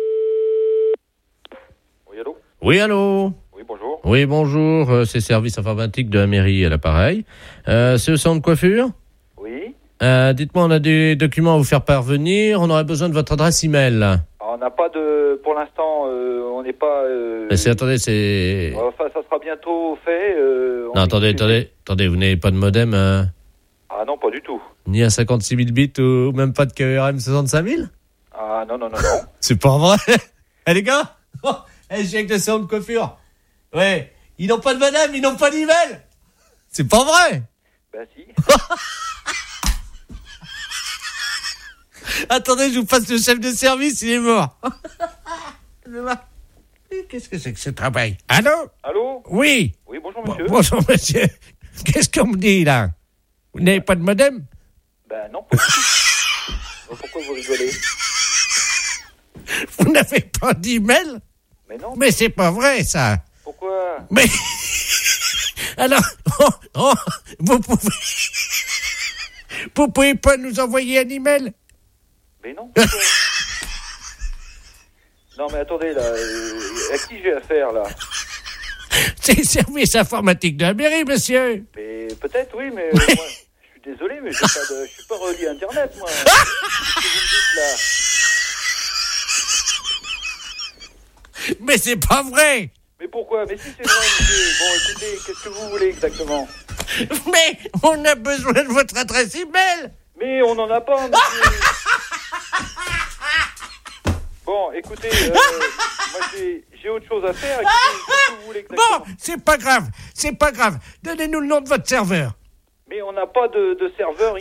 Oui, allô?
Oui, bonjour.
Oui, bonjour. euh, C'est service informatique de la mairie à l'appareil. Euh, c'est au centre de coiffure?
Oui.
Euh, dites-moi, on a des documents à vous faire parvenir. On aurait besoin de votre adresse email.
Alors, on n'a pas de... Pour l'instant, euh, on n'est pas... Euh,
Mais c'est, attendez, c'est...
Enfin, ça sera bientôt fait. Euh, on
Non,
est-
attendez, attendez, attendez, vous n'avez pas de modem, hein,
Ah non, pas du tout.
ni à cinquante-six mille bits ou même pas de K R M soixante-cinq mille?
Ah non, non, non, non.
C'est pas vrai. Eh les gars, oh, eh, j'ai avec le salon de coiffure. Ouais, ils n'ont pas de modem, ils n'ont pas d'email. C'est pas vrai.
Ben si.
Attendez, je vous passe le chef de service, il est mort. Qu'est-ce que c'est que ce travail? Allô?
Allô?
Oui.
Oui, bonjour monsieur.
Bonjour monsieur. Qu'est-ce qu'on me dit là? Vous n'avez pas de modem?
Ben non, pas du tout. Donc, pourquoi vous rigolez?
Vous n'avez pas d'email?
Mais non.
Mais c'est pas vrai ça.
Pourquoi?
Mais alors, oh, oh, vous pouvez, vous pouvez pas nous envoyer un email?
Mais non. Pourquoi? Non mais attendez là, euh, à qui j'ai affaire là?
C'est le service informatique de la mairie, monsieur.
Mais peut-être oui, mais euh, moi, je suis désolé, mais j'ai pas de, je suis pas relié à Internet moi. Qu'est-ce que vous me dites là?
Mais c'est pas vrai.
Mais pourquoi? Mais si c'est vrai, monsieur. Bon, écoutez, qu'est-ce que vous voulez exactement?
Mais on a besoin de votre adresse email.
Mais on n'en a pas, monsieur. Bon, écoutez, euh, moi j'ai, j'ai autre chose à faire. Écoutez, qu'est-ce que vous voulez exactement?
Bon, c'est pas grave, c'est pas grave. Donnez-nous le nom de votre serveur.
Mais on n'a pas de, de serveur.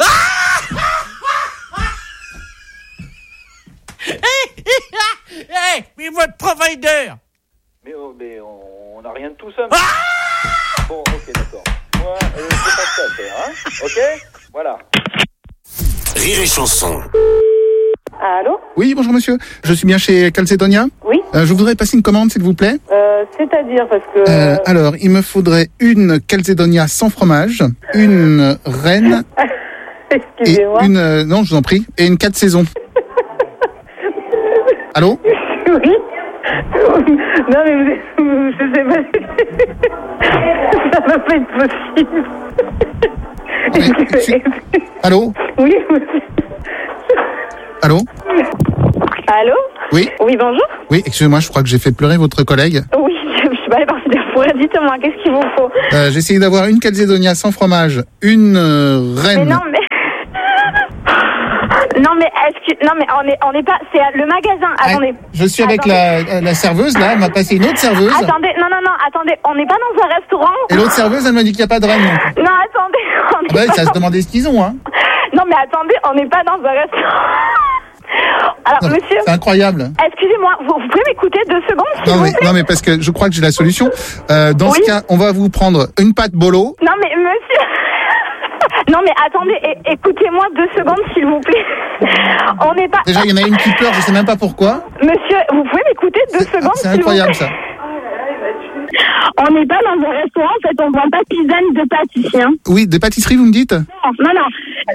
Hé, mais votre provider.
Mais, oh, mais on n'a rien de tout ça. Bon, ok, d'accord. Moi, euh, c'est pas ça à faire, hein? Ok? Voilà.
Rire et Chanson.
Allô?
Oui, bonjour monsieur. Je suis bien chez Calcedonia.
Oui.
Euh, je voudrais passer une commande, s'il vous plaît.
Euh, c'est-à-dire, parce que...
Euh, alors, il me faudrait une Calcedonia sans fromage, une reine et
Excusez-moi.
une... euh, non, je vous en prie. Et une quatre saisons. Allô?
Oui.
Non, mais vous, vous- je sais pas. Ça va pas être possible.
Allô?
Oui, monsieur.
Allô?
Allô?
Oui?
Oui, bonjour.
Oui, excusez-moi, je crois que j'ai fait pleurer votre collègue.
Oui, je suis pas allée par la forêt. Dites-moi, qu'est-ce qu'il vous faut?
Euh, j'ai essayé d'avoir une calzédonia sans fromage, une euh,
Mais
reine.
non, mais... Non, mais est-ce que... Non, mais on est, on est pas... C'est à- le magasin. Attendez.
Je suis avec
Attendez.
la, la serveuse, là, elle m'a passé une autre serveuse.
Attendez, non, non, non, attendez. On n'est pas dans un restaurant.
Et l'autre serveuse, elle m'a dit qu'il n'y a pas de reine. non plus.
Non, attendez. on
Ah
n'est
bah,
pas
ça se
dans-
demandait ce qu'ils ont, hein.
Non, mais attendez, on n'est pas dans un restaurant. Alors,
Non, mais
monsieur...
c'est incroyable.
Excusez-moi, vous, vous pouvez m'écouter deux secondes, s'il
Non
vous
mais,
plaît?
non mais parce que je crois que j'ai la solution. Euh, dans
Oui.
ce cas, on va vous prendre une pâte bolo.
Non, mais monsieur... Non, mais attendez, é- écoutez-moi deux secondes, s'il vous plaît. On n'est pas...
Déjà, il y en a une qui pleure, je sais même pas pourquoi.
Monsieur, vous pouvez m'écouter deux secondes,
C'est
s'il vous plaît?
incroyable ça.
On n'est pas dans un restaurant, en fait, on vend pas de pizza ni de pâtisserie, hein.
Oui, des pâtisseries, vous me dites?
Non, non, non.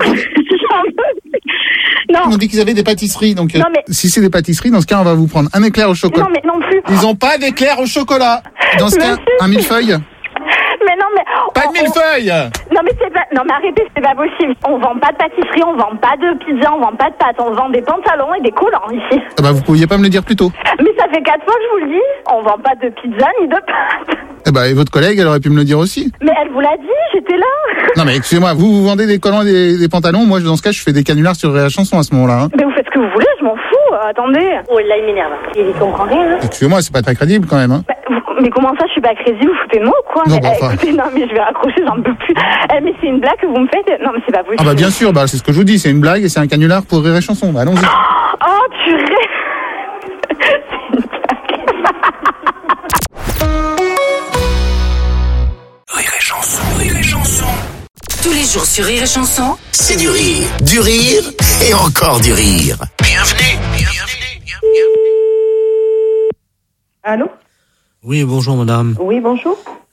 Non.
Ils m'ont dit qu'ils avaient des pâtisseries, donc euh,
Non, mais-
si c'est des pâtisseries, dans ce cas, on va vous prendre un éclair au chocolat.
Non, mais non plus.
Ils ont pas d'éclair au chocolat. Dans ce cas,
Monsieur.
un millefeuille.
Mais non, mais...
Pas de
on-
millefeuille.
on- Non, mais c'est pas... Non, mais arrêtez, c'est pas possible. On vend pas de pâtisserie, on vend pas de pizza, on vend pas de pâtes, on vend des pantalons et des collants, ici.
Ah bah, vous pouviez pas me le dire plus tôt.
Mais ça fait quatre fois que je vous le dis, on vend pas de pizza ni de pâtes.
Eh bah, et votre collègue, elle aurait pu me le dire aussi.
Mais elle vous l'a dit, j'étais là.
Non mais excusez-moi, vous vous vendez des collants et des, des pantalons. Moi, dans ce cas, je fais des canulars sur la chanson à ce moment-là. Hein.
Mais vous faites ce que vous voulez, je m'en fous. Euh, attendez. Oh, là, il m'énerve. Il comprend rien. Hein.
Excusez-moi, c'est pas très crédible quand même. Hein.
Bah, vous- mais comment ça, je suis pas crédible, vous foutez de moi ou quoi?
Non,
mais,
bon,
eh,
enfin.
écoutez, non, mais je vais raccrocher, j'en peux plus. Eh, mais c'est une blague que vous me faites? Non, mais c'est pas possible.
Ah bah bien sûr, bah c'est ce que je vous dis, c'est une blague et c'est un canular pour Rire et Chanson. Bah, allons-y.
Oh, purée.
Rire et Chanson, Rire et Chanson.
Tous les jours sur Rire et Chanson,
C'est du rire, du rire et encore du rire. Bienvenue, bienvenue, bienvenue.
Allô?
Oui, bonjour madame.
Oui, bonjour.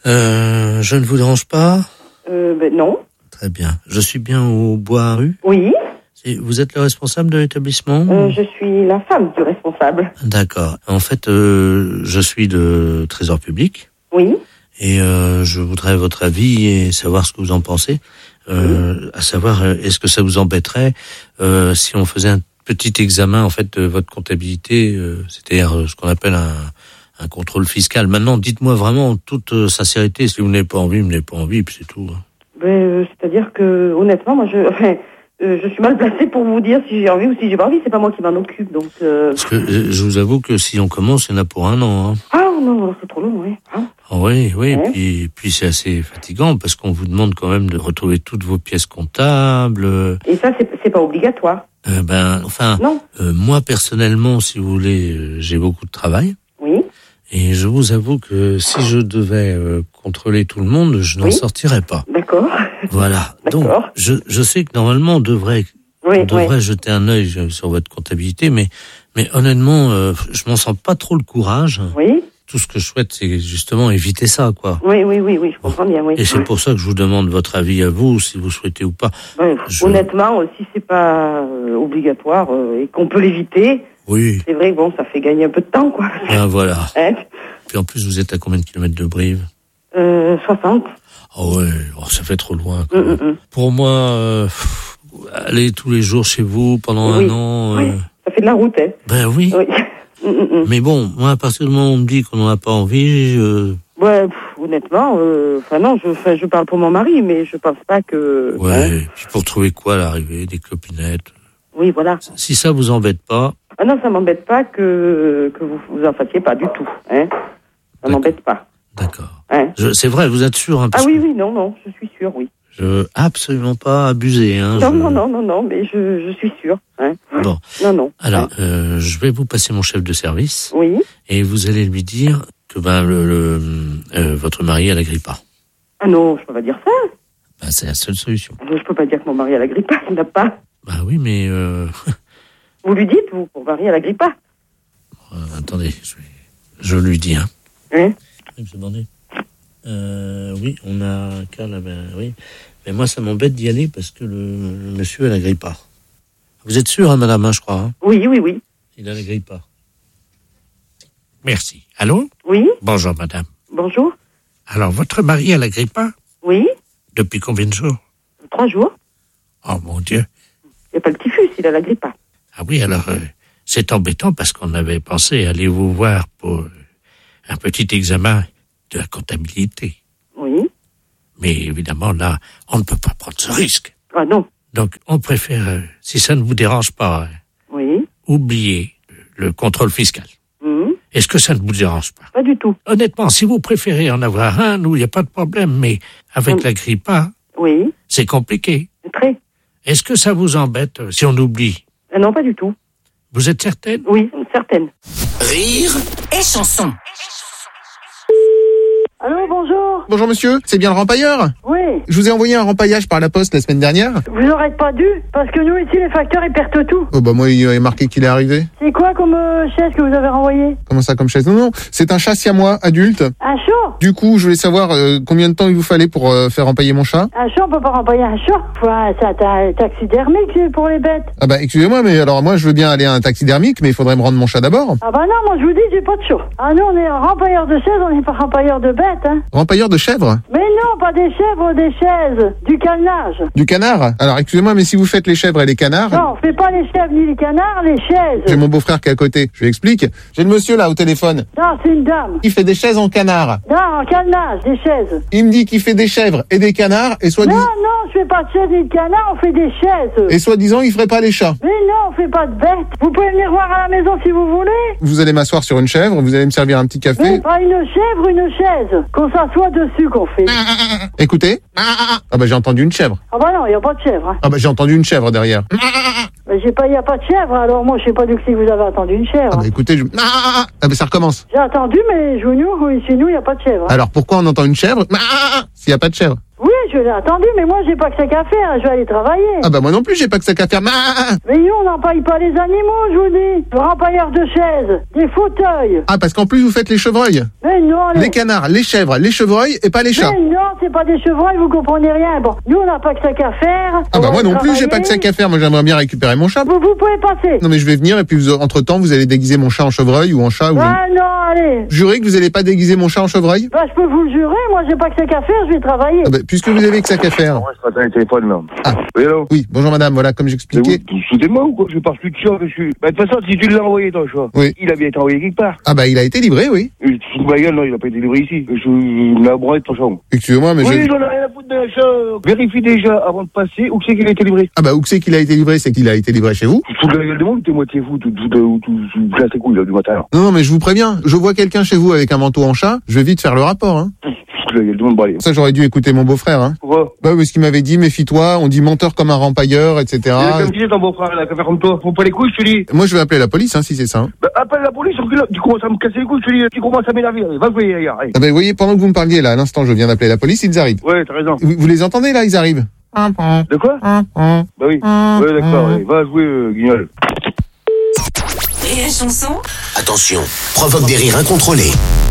Euh, je ne vous dérange pas?
Euh, ben non.
Très bien. Je suis bien au Bois rue.
Oui.
Et vous êtes le responsable de l'établissement?
Euh, je suis la femme du responsable.
D'accord. En fait, euh, je suis de Trésor public.
Oui.
Et euh, je voudrais votre avis et savoir ce que vous en pensez. Euh, à savoir, euh, est-ce que ça vous embêterait euh, si on faisait un petit examen en fait de votre comptabilité, euh, c'est-à-dire euh, ce qu'on appelle un, un contrôle fiscal. Maintenant, dites-moi vraiment en toute euh, sincérité, si vous n'avez pas envie, vous n'avez pas envie, puis c'est tout.
Ben, euh, c'est-à-dire que, honnêtement, moi, je, enfin, euh, je suis mal placée pour vous dire si j'ai envie ou si j'ai pas envie. C'est pas moi qui m'en occupe, donc. Euh...
Parce que euh, je vous avoue que si on commence, il y en a pour un an. Hein.
Ah non, alors c'est trop long, oui. Hein?
Ah oui, oui,
Ouais.
puis, puis c'est assez fatigant parce qu'on vous demande quand même de retrouver toutes vos pièces comptables. euh,
Et ça, c'est, c'est pas obligatoire.
Euh, ben, enfin,
Non.
euh, moi personnellement, si vous voulez, euh, j'ai beaucoup de travail.
Oui.
Et je vous avoue que si je devais euh, contrôler tout le monde, je n'en
Oui.
sortirais pas.
D'accord.
Voilà. Donc, je, je sais que normalement, on devrait,
Oui,
on devrait
oui.
jeter un œil euh, sur votre comptabilité, mais, mais honnêtement, euh, je m'en sens pas trop le courage.
Oui.
Tout ce que je souhaite, c'est justement éviter ça, quoi.
Oui, oui, oui, oui, je comprends bien, oui.
Et c'est pour ça que je vous demande votre avis à vous, si vous souhaitez ou pas.
Ouais,
Je-
Honnêtement, euh, si c'est pas euh, obligatoire euh, et qu'on peut l'éviter,
Oui.
c'est vrai que bon, ça fait gagner un peu de temps, quoi.
Ben voilà.
Hein?
Puis en plus, vous êtes à combien de kilomètres de Brive?
Euh, soixante.
Oh ouais, oh, ça fait trop loin. Quoi.
Mm, mm, mm.
Pour moi, euh, pff, aller tous les jours chez vous pendant
Oui.
un an,
Oui.
euh,
Ça fait de la route, hein.
ben oui.
Oui. Mm, mm, mm.
Mais bon, moi, à partir du moment où on me dit qu'on n'en a pas envie, je...
Ouais, pff, honnêtement, euh, enfin non, je, enfin, je parle pour mon mari, mais je pense pas que.
ouais.
hein.
Puis pour trouver quoi à l'arrivée, des clopinettes.
Oui, voilà.
Si ça vous embête pas,
Ah non, ça m'embête pas que que vous vous en fassiez pas du tout, hein. Ça m'embête pas.
d'accord.
Hein.
Je- C'est vrai, vous êtes sûr, hein,
Ah
parce
oui, oui, non, non, je suis sûre, oui.
que je veux absolument pas abuser. Hein,
Non,
je-
non, non, non, non, mais je, je suis sûre, hein.
Bon.
Non, non.
Alors, euh, je vais vous passer mon chef de service.
Oui.
Et vous allez lui dire que ben le, le euh, votre mari a la grippe A.
Ah non, je peux pas dire ça.
Ben, c'est la seule solution.
Ah non, je peux pas dire que mon mari a la grippe, il n'a pas.
Bah oui, mais euh,
Vous lui dites, vous, mon mari a la grippe.
euh, attendez, je, vais- je lui dis. Hein.
Hein?
Oui, monsieur Bandé. Euh, oui, on a un cas là, ben oui. Mais moi, ça m'embête d'y aller parce que le, le monsieur a la grippe A. Vous êtes sûr, hein, madame, hein, je crois. Hein,
Oui, oui, oui.
il a la grippe A.
Merci. Allô?
Oui.
Bonjour, madame.
Bonjour.
Alors, votre mari a la grippe A?
Oui.
Depuis combien de jours?
Trois jours.
Oh, mon Dieu.
Il n'y a pas le typhus, il a la grippe A.
Ah oui, alors, euh, c'est embêtant parce qu'on avait pensé aller vous voir pour euh, un petit examen de la comptabilité.
Oui.
Mais évidemment, là, on ne peut pas prendre ce risque.
Ah non.
Donc, on préfère, euh, si ça ne vous dérange pas, euh,
Oui.
oublier le contrôle fiscal.
Mhm.
Est-ce que ça ne vous dérange pas?
Pas du tout.
Honnêtement, si vous préférez en avoir un, nous, il n'y a pas de problème, mais avec
Hum.
la grippe A,
Oui.
c'est compliqué.
Très.
Est-ce que ça vous embête euh, si on oublie?
Ah non, pas du tout.
Vous êtes certaine?
Oui, certaine.
Rire et chanson.
Allô, bonjour.
Bonjour monsieur, c'est bien le rempailleur?
Oui.
Je vous ai envoyé un rempaillage par la poste la semaine dernière.
Vous n'aurez pas dû, parce que nous ici, les facteurs, ils perdent tout.
Oh bah moi il est marqué qu'il est arrivé.
C'est quoi comme euh, chaise que vous avez renvoyé?
Comment ça comme chaise? Non, non, c'est un chat siamois adulte.
Un chat?
Du coup, je voulais savoir euh, combien de temps il vous fallait pour euh, faire empailler mon chat.
Un chat, on peut pas renvoyer un chat. Faut un, c'est un taxidermique c'est pour les bêtes.
Ah bah excusez-moi, mais alors moi je veux bien aller à un taxidermique, mais il faudrait me rendre mon chat d'abord.
Ah bah non, moi je vous dis, j'ai pas de chat. Ah non, on est un rempailleur de chaises, on n'est pas rempailleur de bêtes, hein.
Rempailleur de chèvres?
Mais non, pas des chèvres, des chaises. Du calenage.
Du canard? Alors excusez-moi, mais si vous faites les chèvres et les canards...
Non, on fait pas les chèvres ni les canards, les chaises.
J'ai mon beau-frère qui est à côté, je lui explique. J'ai le monsieur là au téléphone.
Non, c'est une dame.
Il fait des chaises en canard.
Non, en calenage, des chaises.
Il me dit qu'il fait des chèvres et des canards, et soit
Non, non, je fais pas de chaises ni de canards, on fait des chaises.
et soi-disant il ferait pas les chats.
Mais non, on fait pas de bêtes. Vous pouvez venir voir à la maison si vous voulez.
Vous allez m'asseoir sur une chèvre, vous allez me servir un petit café.
Mais pas une chèvre, une chaise. Qu'on s'assoit dessus qu'on fait.
Écoutez. Ah bah j'ai entendu une chèvre.
Ah bah non, il n'y a pas de chèvre. Hein.
Ah bah j'ai entendu une chèvre derrière.
Mais j'ai pas, il n'y a pas de chèvre, alors moi je sais pas d'où c'est que vous avez entendu une chèvre.
Ah bah écoutez, je... Ah bah ça recommence.
J'ai entendu, mais chez nous, oui, chez nous, il n'y a pas de chèvre. Hein.
Alors pourquoi on entend une chèvre s'il n'y a pas de chèvre?
Oui, je l'ai entendu, mais moi j'ai pas que ça qu'à faire, je vais aller travailler.
Ah bah moi non plus j'ai pas que ça qu'à faire.
Mais nous on n'empaille pas les animaux, je vous dis. Le rempailleur de chaises, des fauteuils.
Ah parce qu'en plus vous faites les chevreuils.
Mais non, les...
les canards, les chèvres, les chevreuils et pas les chats.
Mais non, c'est pas des chevreuils, vous comprenez rien. Bon, nous on n'a pas que ça qu'à faire.
Ah bah moi non plus j'ai pas que ça qu'à faire, moi j'aimerais bien récupérer mon chat.
Vous, vous pouvez passer.
Non mais je vais venir et puis vous, entre temps vous allez déguiser mon chat en chevreuil ou en chat ou...
Ah non, allez.
Jurez que vous allez pas déguiser mon chat en chevreuil?
Bah je peux vous le jurer, moi j'ai pas que ça qu'à faire, je vais travailler.
Ah bah, puisque vous avez que ça qu'à faire.
Ouais, je passe un téléphone, là.
Ah.
Oui, allô?
Oui, bonjour madame, voilà, comme j'expliquais.
Vous vous foutez de moi ou quoi? Je parle plus de chat, monsieur. Bah, de toute façon, si tu l'as envoyé, ton chat,
oui.
Il a bien été envoyé quelque part.
Ah bah, il a été livré, oui.
Il te fout de ma gueule, non, il a pas été livré ici. Je, je l'ai abandonné de ton chat.
Excusez-moi, mais
oui,
je...
j'en ai rien à foutre d'un chat. Vérifie déjà, avant de passer, où c'est qu'il a été livré.
Ah bah, où c'est qu'il a été livré, c'est qu'il a été livré chez vous.
Tu te fous de la gueule de monde, t'es moitié fou, tout, tout, tout, tout, tout, tout, tes couilles, là, du matin.
Non, non, mais je vous préviens, je vois quelqu'un chez vous avec un manteau en chat, je vais vite faire le rapport, hein.
La gueule de monde, bah, allez.
Ça, j'aurais dû écouter mon beau-frère, hein.
Pourquoi?
Bah, parce qu'il m'avait dit, méfie-toi, on dit menteur comme un rempailleur, et cetera.
Comme tu dis, ton beau-frère, là, qu'à faire comme toi. Faut pas les couilles, je te dis.
Moi, je vais appeler la police, hein, si c'est ça. Hein.
Bah, appelle la police, tu commences à me casser les couilles, je te dis, tu commences à m'énerver, va jouer, regarde.
Ah bah, vous voyez, pendant que vous me parliez, là, à l'instant, je viens d'appeler la police, ils arrivent.
Ouais, t'as raison.
Vous, vous les entendez, là, ils arrivent.
De quoi? Bah oui. Ouais, d'accord, allez, va jouer, euh, guignol.
Et la chanson?
Attention, provoque des rires incontrôlés.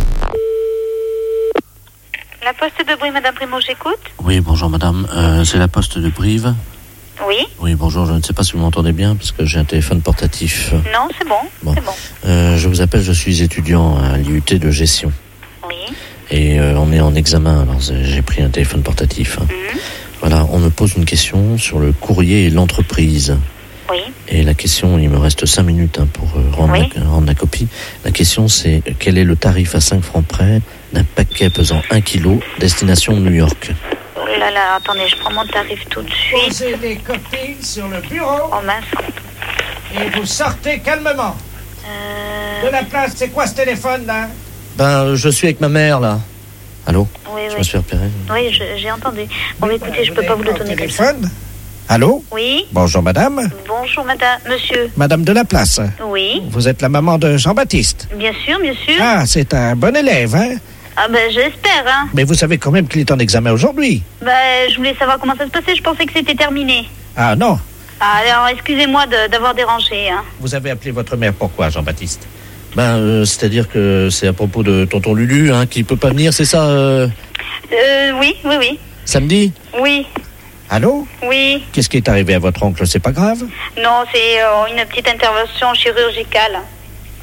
La poste de Brive, Madame Primo, j'écoute.
Oui, bonjour madame, euh, c'est la poste de Brive.
Oui.
Oui, bonjour, je ne sais pas si vous m'entendez bien parce que j'ai un téléphone portatif.
Non, c'est bon,
bon.
c'est bon.
Euh, je vous appelle, je suis étudiant à l'I U T de gestion.
Oui.
Et euh, on est en examen, alors j'ai pris un téléphone portatif.
Mmh.
Voilà, on me pose une question sur le courrier et l'entreprise.
Oui.
Et la question, il me reste cinq minutes hein, pour euh, rendre,
oui.
la, rendre la copie. La question, c'est quel est le tarif à cinq francs près d'un paquet pesant un kilo, destination New York?
Oh là là, attendez, je prends mon tarif tout de suite.
Posez les copies sur le bureau.
Oh mince.
Et vous sortez calmement.
Euh...
De la place, c'est quoi ce téléphone, là?
Ben, euh, je suis avec ma mère, là. Allô?
Oui,
je
oui.
me suis repéré.
Oui, je, j'ai entendu. Bon, mais écoutez, je peux pas vous le donner comme ça.
Téléphone? Allô?
Oui.
Bonjour, madame.
Bonjour, madame, monsieur.
Madame de la place.
Oui.
Vous êtes la maman de Jean-Baptiste.
Bien sûr, bien sûr.
Ah, c'est un bon élève, hein?
Ah ben, j'espère, hein.
Mais vous savez quand même qu'il est en examen aujourd'hui.
Ben, je voulais savoir comment ça se passait. Je pensais que c'était terminé.
Ah, non.
Ah, alors, excusez-moi de, d'avoir dérangé, hein.
Vous avez appelé votre mère pourquoi, Jean-Baptiste?
Ben, euh, c'est-à-dire que c'est à propos de tonton Lulu, hein, qui peut pas venir, c'est ça euh...
euh, oui, oui, oui.
Samedi?
Oui.
Allô?
Oui.
Qu'est-ce qui est arrivé à votre oncle? C'est pas grave?
Non, c'est euh, une petite intervention chirurgicale.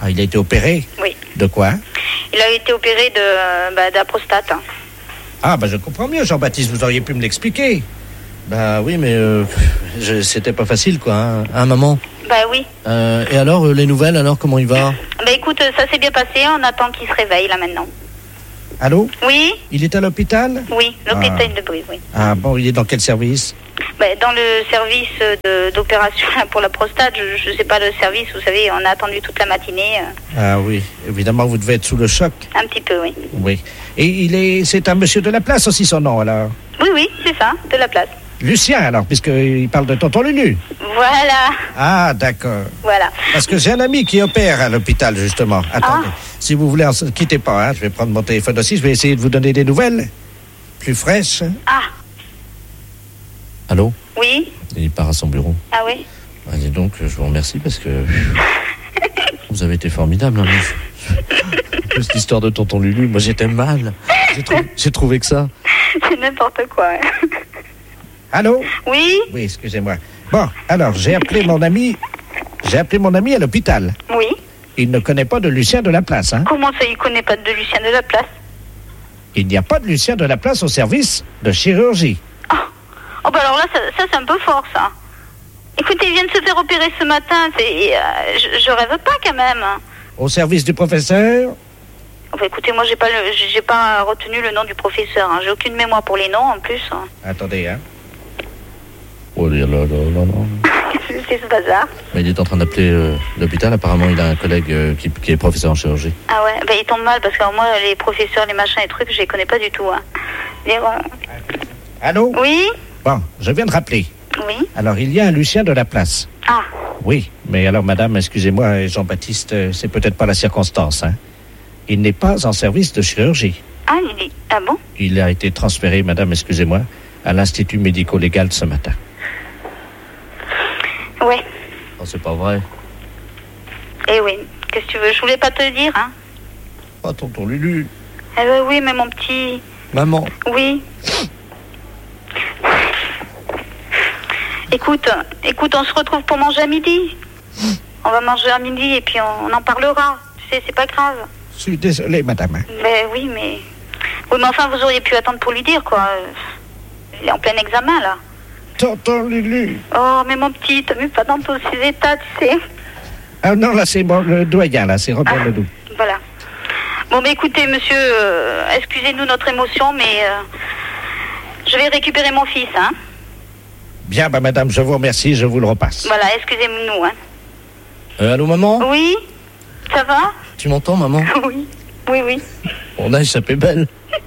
Ah, il a été opéré?
Oui.
De quoi?
Il a été opéré de, euh, bah, de la prostate. Hein.
Ah, bah je comprends mieux, Jean-Baptiste, vous auriez pu me l'expliquer.
Bah oui, mais euh, je, c'était pas facile, quoi, hein, hein maman?
Bah oui.
Euh, et alors, euh, les nouvelles, alors, comment il va?
Bah écoute, ça s'est bien passé, on attend qu'il se réveille, là, maintenant.
Allô?
Oui?
Il est à l'hôpital?
Oui, l'hôpital
Ah.
de Brie, oui.
Ah bon, il est dans quel service?
Bah, dans le service de, d'opération pour la prostate, je, je sais pas le service, vous savez, on a attendu toute la matinée. euh,
Ah oui, évidemment, vous devez être sous le choc.
Un petit peu, oui.
Oui. Et il est, c'est un monsieur de la place aussi, son nom, alors?
Oui, oui, c'est ça, de la place.
Lucien, alors, puisqu'il parle de tonton Lulu.
Voilà,
Ah, d'accord.
voilà.
Parce que j'ai un ami qui opère à l'hôpital, justement. Attendez, si vous voulez, ne quittez pas, hein. Je vais prendre mon téléphone aussi, je vais essayer de vous donner des nouvelles plus fraîches.
Ah,
Allô?
oui?
Il part à son bureau.
Ah oui?
Ah, dis donc, je vous remercie parce que vous avez été formidable. Hein, mais... En plus, l'histoire de tonton Lulu, moi j'étais mal. J'ai, trou... j'ai trouvé que ça.
C'est n'importe quoi. hein.
Allô?
Oui?
Oui, excusez-moi. Bon, alors, j'ai appelé mon ami... J'ai appelé mon ami à l'hôpital.
Oui?
Il ne connaît pas de Lucien de la place, hein?
Comment ça, il connaît pas de Lucien de la place?
Il n'y a pas de Lucien de la place au service de chirurgie.
Oh bah alors là, ça, ça c'est un peu fort, ça. Écoutez, il vient de se faire opérer ce matin, c'est, euh, je, je rêve pas quand même.
Au service du professeur?
Oh bah écoutez, moi j'ai pas, le, j'ai pas retenu le nom du professeur, hein. J'ai aucune mémoire pour les noms en plus. Hein.
Attendez, hein.
Oh là là là là là.
Qu'est-ce que c'est ce bazar?
Mais il est en train d'appeler euh, l'hôpital. Apparemment, il a un collègue euh, qui, qui est professeur en chirurgie.
Ah ouais, bah il tombe mal parce que alors, moi les professeurs, les machins, les trucs, je les connais pas du tout. Hein. Mais, euh...
Allô?
Oui?
Bon, je viens de rappeler.
Oui?
Alors, il y a un Lucien de la place.
Ah.
Oui, mais alors, madame, excusez-moi, Jean-Baptiste, euh, c'est peut-être pas la circonstance, hein. Il n'est pas en service de chirurgie.
Ah, il est... Ah bon?
Il a été transféré, madame, excusez-moi, à l'Institut médico-légal ce matin.
Ouais.
Oh, c'est pas vrai.
Eh oui, qu'est-ce que tu veux? Je voulais pas te le dire, hein.
Oh, tonton Lulu.
Eh ben oui, mais mon petit...
Maman.
Oui. Écoute, écoute, on se retrouve pour manger à midi. On va manger à midi et puis on, on en parlera. Tu sais, c'est pas grave.
Je suis désolé, madame.
Ben oui, mais... Oui, mais enfin, vous auriez pu attendre pour lui dire, quoi. Il est en plein examen, là.
Tonton Lulu.
Oh, mais mon petit, t'as vu pas dans tous ces états, tu sais.
Ah non, là, c'est bon, le doyen, là, c'est Robert
Ah.
Ledoux.
Voilà. Bon, ben écoutez, monsieur, euh, excusez-nous notre émotion, mais... euh, je vais récupérer mon fils, hein.
Bien, bah, madame, je vous remercie, je vous le repasse.
Voilà, excusez-nous, hein.
Euh, allô, maman?
Oui? Ça va?
Tu m'entends, maman?
Oui. Oui, oui.
On a échappé belle.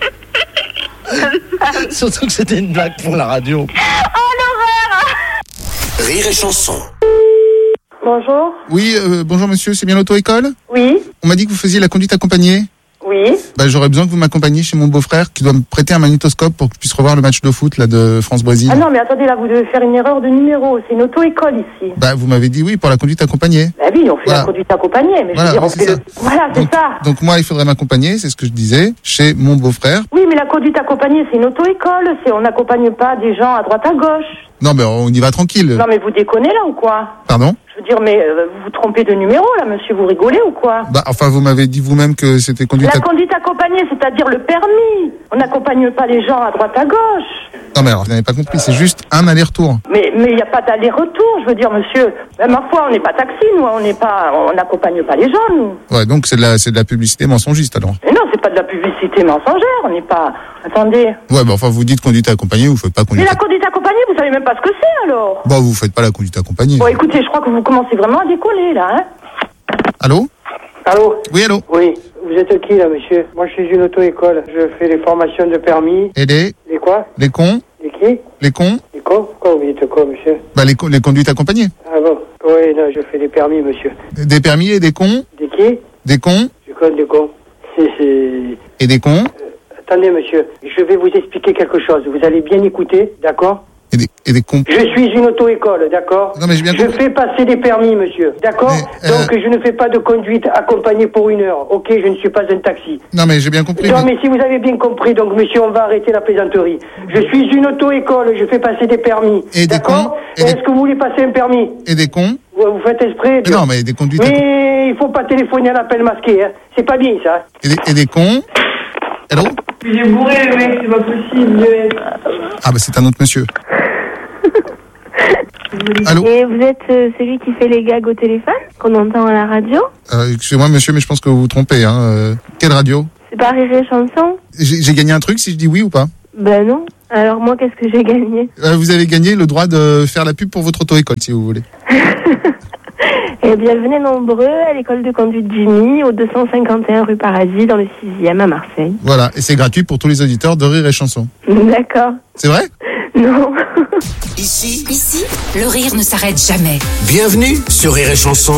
Surtout que c'était une blague pour la radio.
Oh, l'horreur!
Rire et chanson.
Bonjour.
Oui, euh, bonjour monsieur, c'est bien l'auto-école?
Oui.
On m'a dit que vous faisiez la conduite accompagnée.
Oui.
Bah, j'aurais besoin que vous m'accompagniez chez mon beau-frère qui doit me prêter un magnétoscope pour que je puisse revoir le match de foot là, de France-Brésil.
Ah non, mais attendez, là, vous devez faire une erreur de numéro. C'est une auto-école ici.
Bah, vous m'avez dit oui pour la conduite accompagnée.
Bah oui, on fait
Voilà.
la conduite accompagnée, mais
Voilà,
je veux dire, on
oui,
fait
c'est
le... Voilà, c'est ça.
Donc moi, il faudrait m'accompagner, c'est ce que je disais, chez mon beau-frère.
Oui, mais la conduite accompagnée, c'est une auto-école. C'est... On n'accompagne pas des gens à droite à gauche.
Non, mais on y va tranquille.
Non, mais vous déconnez là ou quoi?
Pardon?
Je veux dire, mais euh, vous vous trompez de numéro là, monsieur, vous rigolez ou quoi?
Bah, enfin, vous m'avez dit vous-même que c'était conduite
La
accompagnée.
conduite accompagnée, c'est-à-dire le permis. On n'accompagne pas les gens à droite à gauche.
Non, mais alors, vous n'avez pas compris, c'est juste un aller-retour.
Mais mais il n'y a pas d'aller-retour, je veux dire, monsieur. Même ma foi, on n'est pas taxi, nous, on n'est pas, on n'accompagne pas les gens, nous.
Ouais, donc c'est de la, c'est de la publicité mensongiste, alors.
Mais non, c'est pas de la publicité mensongère, on n'est pas. Attendez.
Ouais, bah, enfin, vous dites conduite accompagnée, vous faites pas
Mais
conduite
la
accompagnée.
conduite accompagnée, vous savez même pas ce que c'est alors.
Bon, vous faites pas la conduite accompagnée.
Bon, écoutez, je crois que vous commencez vraiment à décoller là, hein.
Allô?
Allô?
Oui, allô?
Oui. Vous êtes qui là, monsieur? Moi, je suis une auto-école. Je fais les formations de permis.
Et les,
Les quoi?
les cons?
Les qui?
Les cons?
Les cons? Pourquoi vous dites quoi, monsieur?
Bah, les, co- les conduites accompagnées.
Ah bon? Oui, non, je fais des permis, monsieur.
Des permis et des cons?
Des qui?
Des cons?
Du con, des cons. C'est, c'est...
Et des cons?
Attendez, monsieur. Je vais vous expliquer quelque chose. Vous allez bien écouter, d'accord?
Et des, et des cons?
Je suis une auto-école, d'accord?
Non, mais j'ai bien
Je
compris.
fais passer des permis, monsieur, d'accord?
Mais, euh,
Donc, je ne fais pas de conduite accompagnée pour une heure, ok? Je ne suis pas un taxi.
Non, mais j'ai bien compris.
Non,
mais-
mais si vous avez bien compris, donc, monsieur, on va arrêter la plaisanterie. Je suis une auto-école, je fais passer des permis,
Et des
d'accord?
cons, et
Est-ce
des-
que vous voulez passer un permis?
Et des cons?
Vous, vous faites esprit.
Mais non, mais des conduites...
Mais il faut pas téléphoner à l'appel masqué, hein. C'est pas bien, ça.
Et des, et des cons. Allô?
Il est bourré, le mec, c'est pas possible.
Ah bah c'est un autre monsieur. Allô?
Et vous êtes euh, celui qui fait les gags au téléphone, qu'on entend à la radio?
Euh, excusez-moi monsieur, mais je pense que vous vous trompez. Hein. Euh, quelle radio?
C'est pas Rire et Chanson?
J'ai, j'ai gagné un truc si je dis oui ou pas?
Ben non. Alors moi, qu'est-ce que j'ai gagné?
euh, Vous avez gagné le droit de faire la pub pour votre auto-école, si vous voulez.
Eh bien, venez nombreux à l'école de conduite Jimmy, au deux cent cinquante et un rue Paradis, dans le sixième à Marseille.
Voilà, et c'est gratuit pour tous les auditeurs de Rire et Chanson.
D'accord.
C'est vrai?
Non.
Ici, ici, le rire ne s'arrête jamais.
Bienvenue sur Rire et Chanson.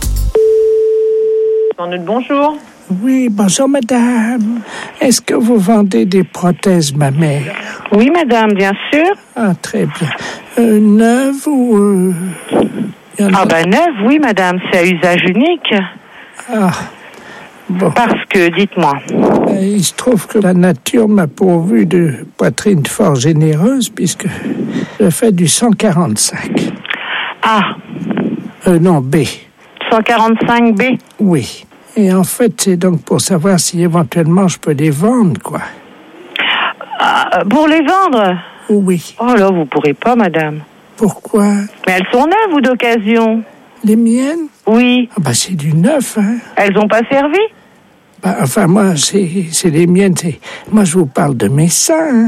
Bonjour.
Oui, bonjour madame. Est-ce que vous vendez des prothèses mammaires?
Oui, madame, bien sûr.
Ah, très bien. Euh, neuves ou... Euh,
ah ben neuve, oui, madame, c'est à usage unique.
Ah, bon.
Parce que, dites-moi.
Euh, il se trouve que la nature m'a pourvu de poitrine fort généreuse puisque je fais du cent quarante-cinq.
Ah.
Euh, non, B.
cent quarante-cinq B?
Oui. Et en fait, c'est donc pour savoir si éventuellement je peux les vendre, quoi.
Ah, pour les vendre?
Oui.
Oh là, vous pourrez pas, madame.
Pourquoi?
Mais elles sont neuves ou d'occasion?
Les miennes?
Oui.
Ah bah c'est du neuf, hein.
Elles ont pas servi?
Bah, enfin, moi, c'est, c'est les miennes. C'est... Moi, je vous parle de mes seins, hein.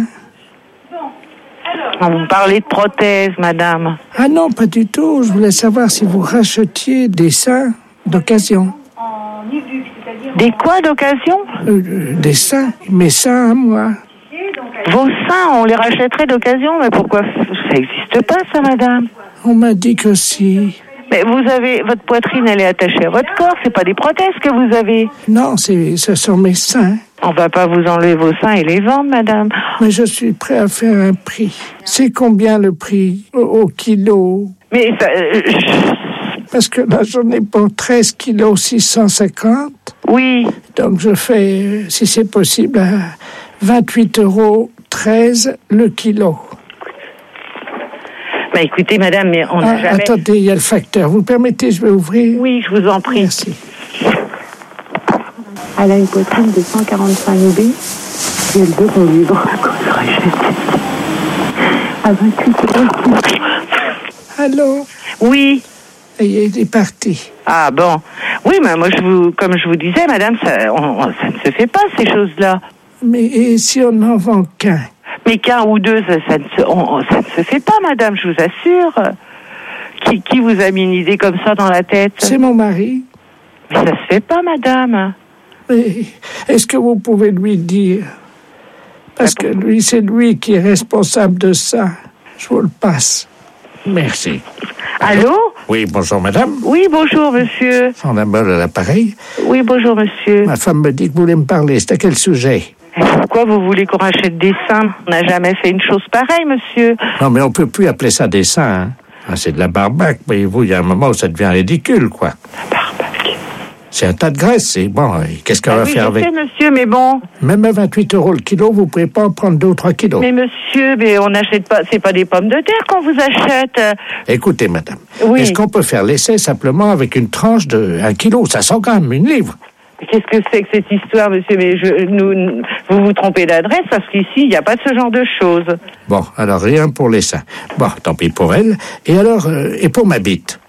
Vous parlez de prothèses, madame.
Ah non, pas du tout. Je voulais savoir si vous rachetiez des seins d'occasion.
Des quoi d'occasion?
euh, Des seins. Mes seins à moi.
Vos seins, on les rachèterait d'occasion, mais pourquoi? Ça n'existe pas, ça, madame.
On m'a dit que si.
Mais vous avez, votre poitrine, elle est attachée à votre corps, c'est pas des prothèses que vous avez.
Non, c'est, ce sont mes seins.
On va pas vous enlever vos seins et les vendre, madame.
Mais je suis prêt à faire un prix. C'est combien le prix au, au kilo?
Mais ça, euh, je...
Parce que là, j'en ai pour treize kilos six cent cinquante.
Oui.
Donc je fais, euh, si c'est possible, à vingt-huit euros treize le kilo.
Bah écoutez, madame, mais on n'a
ah,
jamais...
Attendez, il y a le facteur. Vous permettez, je vais ouvrir?
Oui, je vous en prie.
Merci.
Elle a une poitrine de cent quarante-cinq B et elle veut qu'on lui vende qu'on rachète à vingt-huit euros.
Allô?
Oui.
Et il est parti.
Ah bon. Oui, mais moi, je vous, comme je vous disais, madame, ça, on, ça ne se fait pas, ces choses-là.
Mais et si on n'en vend qu'un?
Mais qu'un ou deux, ça, ça, ne se, on, ça ne se fait pas, madame, je vous assure. Qui, qui vous a mis une idée comme ça dans la tête?
C'est mon mari.
Mais ça se fait pas, madame.
Mais est-ce que vous pouvez lui dire? Parce que lui, c'est lui qui est responsable de ça. Je vous le passe. Merci.
Allô?
Oui, bonjour madame.
Oui, bonjour monsieur.
Son amour à l'appareil.
Oui, bonjour monsieur.
Ma femme me dit que vous voulez me parler. C'est à quel sujet?
Et pourquoi vous voulez qu'on rachète des seins? On n'a jamais fait une chose pareille, monsieur.
Non, mais on peut plus appeler ça des seins, hein. Ah, c'est de la barbaque. Voyez-vous, il y a un moment où ça devient ridicule, quoi.
La barbaque.
C'est un tas de graisse, c'est bon. Qu'est-ce qu'on
ah
va
oui,
faire
je
avec?
sais, monsieur, mais bon.
Même à vingt-huit euros le kilo, vous pouvez pas en prendre deux ou trois kilos.
Mais monsieur, mais on n'achète pas, c'est pas des pommes de terre qu'on vous achète.
Écoutez, madame.
Oui.
Est-ce qu'on peut faire l'essai simplement avec une tranche de un kilo? Ça sent quand même une livre.
Qu'est-ce que c'est que cette histoire, monsieur? Mais je, nous, vous vous trompez d'adresse parce qu'ici, il n'y a pas ce genre de choses.
Bon, alors rien pour les seins. Bon, tant pis pour elle. Et alors, euh, et pour ma bite?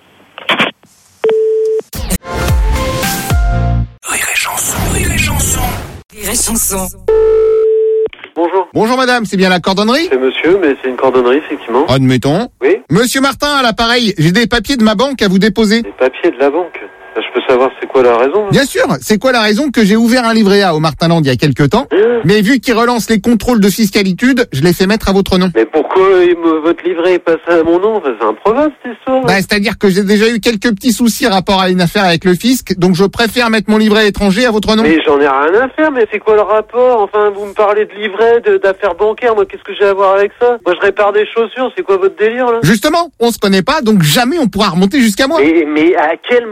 Rire et Chanson, Rire et Chanson.
Rire et Chanson.
Bonjour.
Bonjour madame, c'est bien la cordonnerie?
C'est monsieur, mais c'est une cordonnerie, effectivement.
Admettons.
Oui.
Monsieur Martin, à l'appareil, j'ai des papiers de ma banque à vous déposer.
Les papiers de la banque. Je peux savoir c'est quoi la raison?
Bien sûr, c'est quoi la raison que j'ai ouvert un livret A au Martinland il y a quelques temps, mais vu qu'il relance les contrôles de fiscalitude, je l'ai fait mettre à votre nom.
Mais pourquoi il me, votre livret est passé à mon nom? Enfin, c'est improbable cette histoire.
Bah, c'est-à-dire que j'ai déjà eu quelques petits soucis rapport à une affaire avec le fisc, donc je préfère mettre mon livret étranger à votre nom.
Mais j'en ai rien à faire, mais c'est quoi le rapport? Enfin, vous me parlez de livret, de, d'affaires bancaires, moi qu'est-ce que j'ai à voir avec ça? Moi je répare des chaussures, c'est quoi votre délire là?
Justement, on se connaît pas, donc jamais on pourra remonter jusqu'à moi.
Mais, mais à quel moment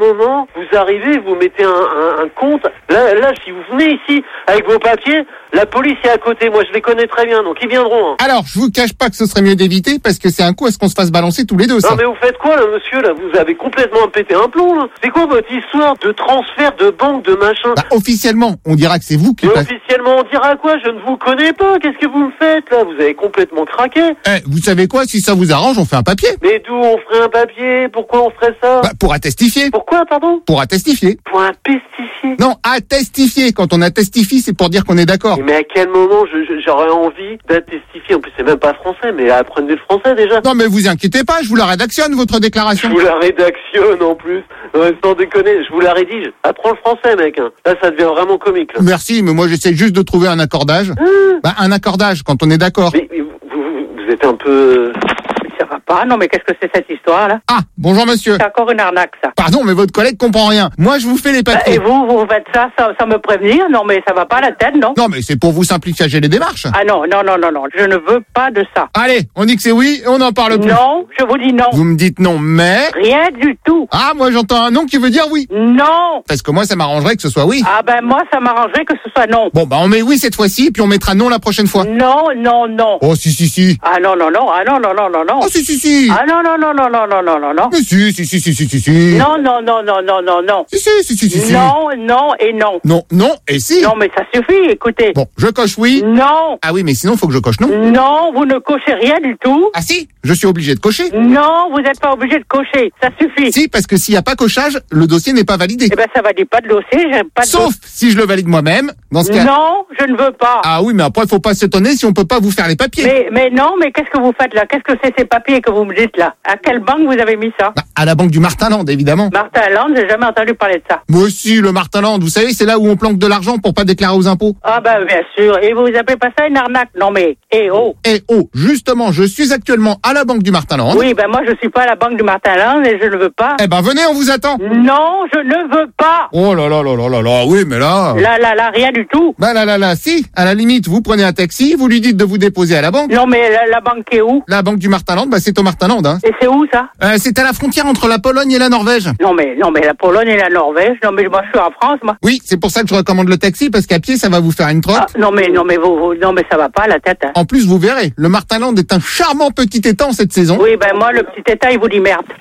Vous arrivez, vous mettez un, un, un compte. Là, là, si vous venez ici avec vos papiers, la police est à côté. Moi, je les connais très bien, donc ils viendront. Hein.
Alors, je vous cache pas que ce serait mieux d'éviter parce que c'est un coup à ce qu'on se fasse balancer tous les deux, ça.
Non, mais vous faites quoi, là, monsieur, là? Vous avez complètement pété un plomb, là. C'est quoi votre histoire de transfert de banque, de machin?
Bah, officiellement, on dira que c'est vous qui...
Mais officiellement, on dira quoi? Je ne vous connais pas. Qu'est-ce que vous me faites, là? Vous avez complètement craqué.
Eh, vous savez quoi? Si ça vous arrange, on fait un papier.
Mais d'où on ferait un papier? Pourquoi on ferait ça?
Bah, pour attestifier.
Pourquoi, pardon?
Pour attestifier.
Pour un pestifier?
Non, attestifier. Quand on attestifie, c'est pour dire qu'on est d'accord.
Mais à quel moment je, je, j'aurais envie d'attestifier? En plus, c'est même pas français, mais apprenez le français déjà.
Non, mais vous inquiétez pas, je vous la rédactionne, votre déclaration.
Je vous la rédactionne en plus. Ouais, sans déconner, je vous la rédige. Apprends le français, mec. Hein. Là, ça devient vraiment comique. Là.
Merci, mais moi, j'essaie juste de trouver un accordage.
Mmh.
Bah, un accordage, quand on est d'accord.
Mais, mais vous, vous, vous êtes un peu...
Ça va pas, non mais qu'est-ce que c'est cette histoire là?
Ah, bonjour monsieur.
C'est encore une arnaque ça.
Pardon, mais votre collègue comprend rien. Moi, je vous fais les papiers.
Et vous, vous faites ça sans, sans me prévenir? Non mais ça va pas la tête, non?
Non, mais c'est pour vous simplifier les démarches.
Ah non, non, non, non, non, je ne veux pas de ça.
Allez, on dit que c'est oui et on n'en parle plus.
Non, je vous dis non.
Vous me dites non, mais...
Rien du tout.
Ah, moi j'entends un non qui veut dire oui.
Non.
Parce que moi, ça m'arrangerait que ce soit oui.
Ah ben moi, ça m'arrangerait que ce soit non.
Bon, bah on met oui cette fois-ci, puis on mettra non la prochaine fois.
Non, non, non.
Oh, si, si, si.
Ah non, non, non, ah non, non, non, non, non.
Oh, si, si, si.
Ah non, non, non, non, non, non, non, non, non.
Mais si, si, si, si, si, si, si.
Non, non, non, non, non, non, non.
Si, si, si, si, si, si.
Non, non et non.
Non, non et si.
Non, mais ça suffit, écoutez.
Bon, je coche oui.
Non.
Ah oui, mais sinon, faut que je coche non.
Non, vous ne cochez rien du tout.
Ah si, je suis obligé de cocher.
Non, vous n'êtes pas obligé de cocher, ça suffit.
Si, parce que s'il n'y a pas cochage, le dossier n'est pas validé.
Eh ben, ça valide pas de dossier, j'ai pas de
Sauf
dossier.
si je le valide moi-même, dans ce cas...
Non, je ne veux pas.
Ah oui, mais après, faut pas s'étonner si on peut pas vous faire les papiers.
Mais, mais non, mais qu'est-ce que vous faites là? Qu'est-ce que c'est ces papiers que vous me dites là? À quelle banque vous avez mis ça?
Bah, à la banque du Martinland, évidemment.
Martinland, j'ai jamais entendu parler de ça.
Moi aussi, le Martinland, vous savez, c'est là où on planque de l'argent pour pas déclarer aux impôts.
Ah ben, bien sûr. Et vous appelez pas ça une arnaque? Non mais, eh oh.
Eh oh, justement, je suis actuellement à la banque du Martinland.
Oui, ben moi je suis pas à la banque du Martinland et je ne veux pas.
Eh ben venez, on vous attend.
Non, je ne veux pas.
Oh là là là là là là, oui, mais là...
Là, là, là, rien du tout.
Bah là là là, si, à la limite, vous prenez un taxi, vous lui dites de vous déposer à la banque.
Non mais la, la banque est où?
La banque du Martinland, bah c'est au Martinland, hein.
Et c'est où ça?
Euh, c'est à la frontière entre la Pologne et la Norvège.
Non mais, non mais la Pologne et la Norvège, non mais moi je suis en France, moi.
Oui, c'est pour ça que je recommande le taxi, parce qu'à pied, ça va vous faire une trotte.
Ah, non mais, non mais vous, vous, non mais ça va pas la tête. Hein.
En plus, vous verrez, le Martinland est un charmant petit étang cette saison.
Oui, ben moi le petit état il vous dit merde.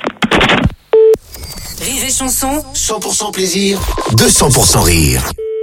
Rire et chanson.
cent pour cent plaisir, deux cents pour cent rire.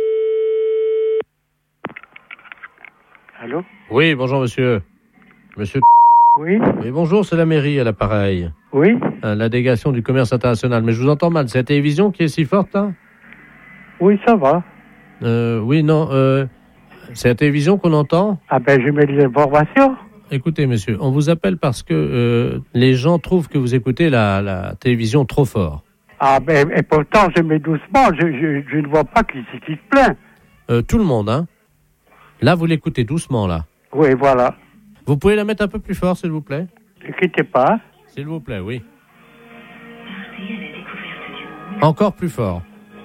Allô?
Oui, bonjour monsieur. Monsieur.
Oui.
Oui, bonjour, c'est la mairie à l'appareil.
Oui.
Euh, la délégation du commerce international. Mais je vous entends mal. C'est la télévision qui est si forte, là?
Oui, ça va.
Euh, oui, non. Euh, c'est la télévision qu'on entend?
Ah ben, je mets des informations.
Écoutez, monsieur, on vous appelle parce que euh, les gens trouvent que vous écoutez la, la télévision trop fort.
Ah ben, et pourtant, je mets doucement. Je, je, je ne vois pas qui c'est qui se plaint.
Euh, tout le monde, hein? Là, vous l'écoutez doucement, là.
Oui, voilà.
Vous pouvez la mettre un peu plus fort, s'il vous plaît?
Ne quittez pas.
S'il vous plaît, oui. Encore plus fort.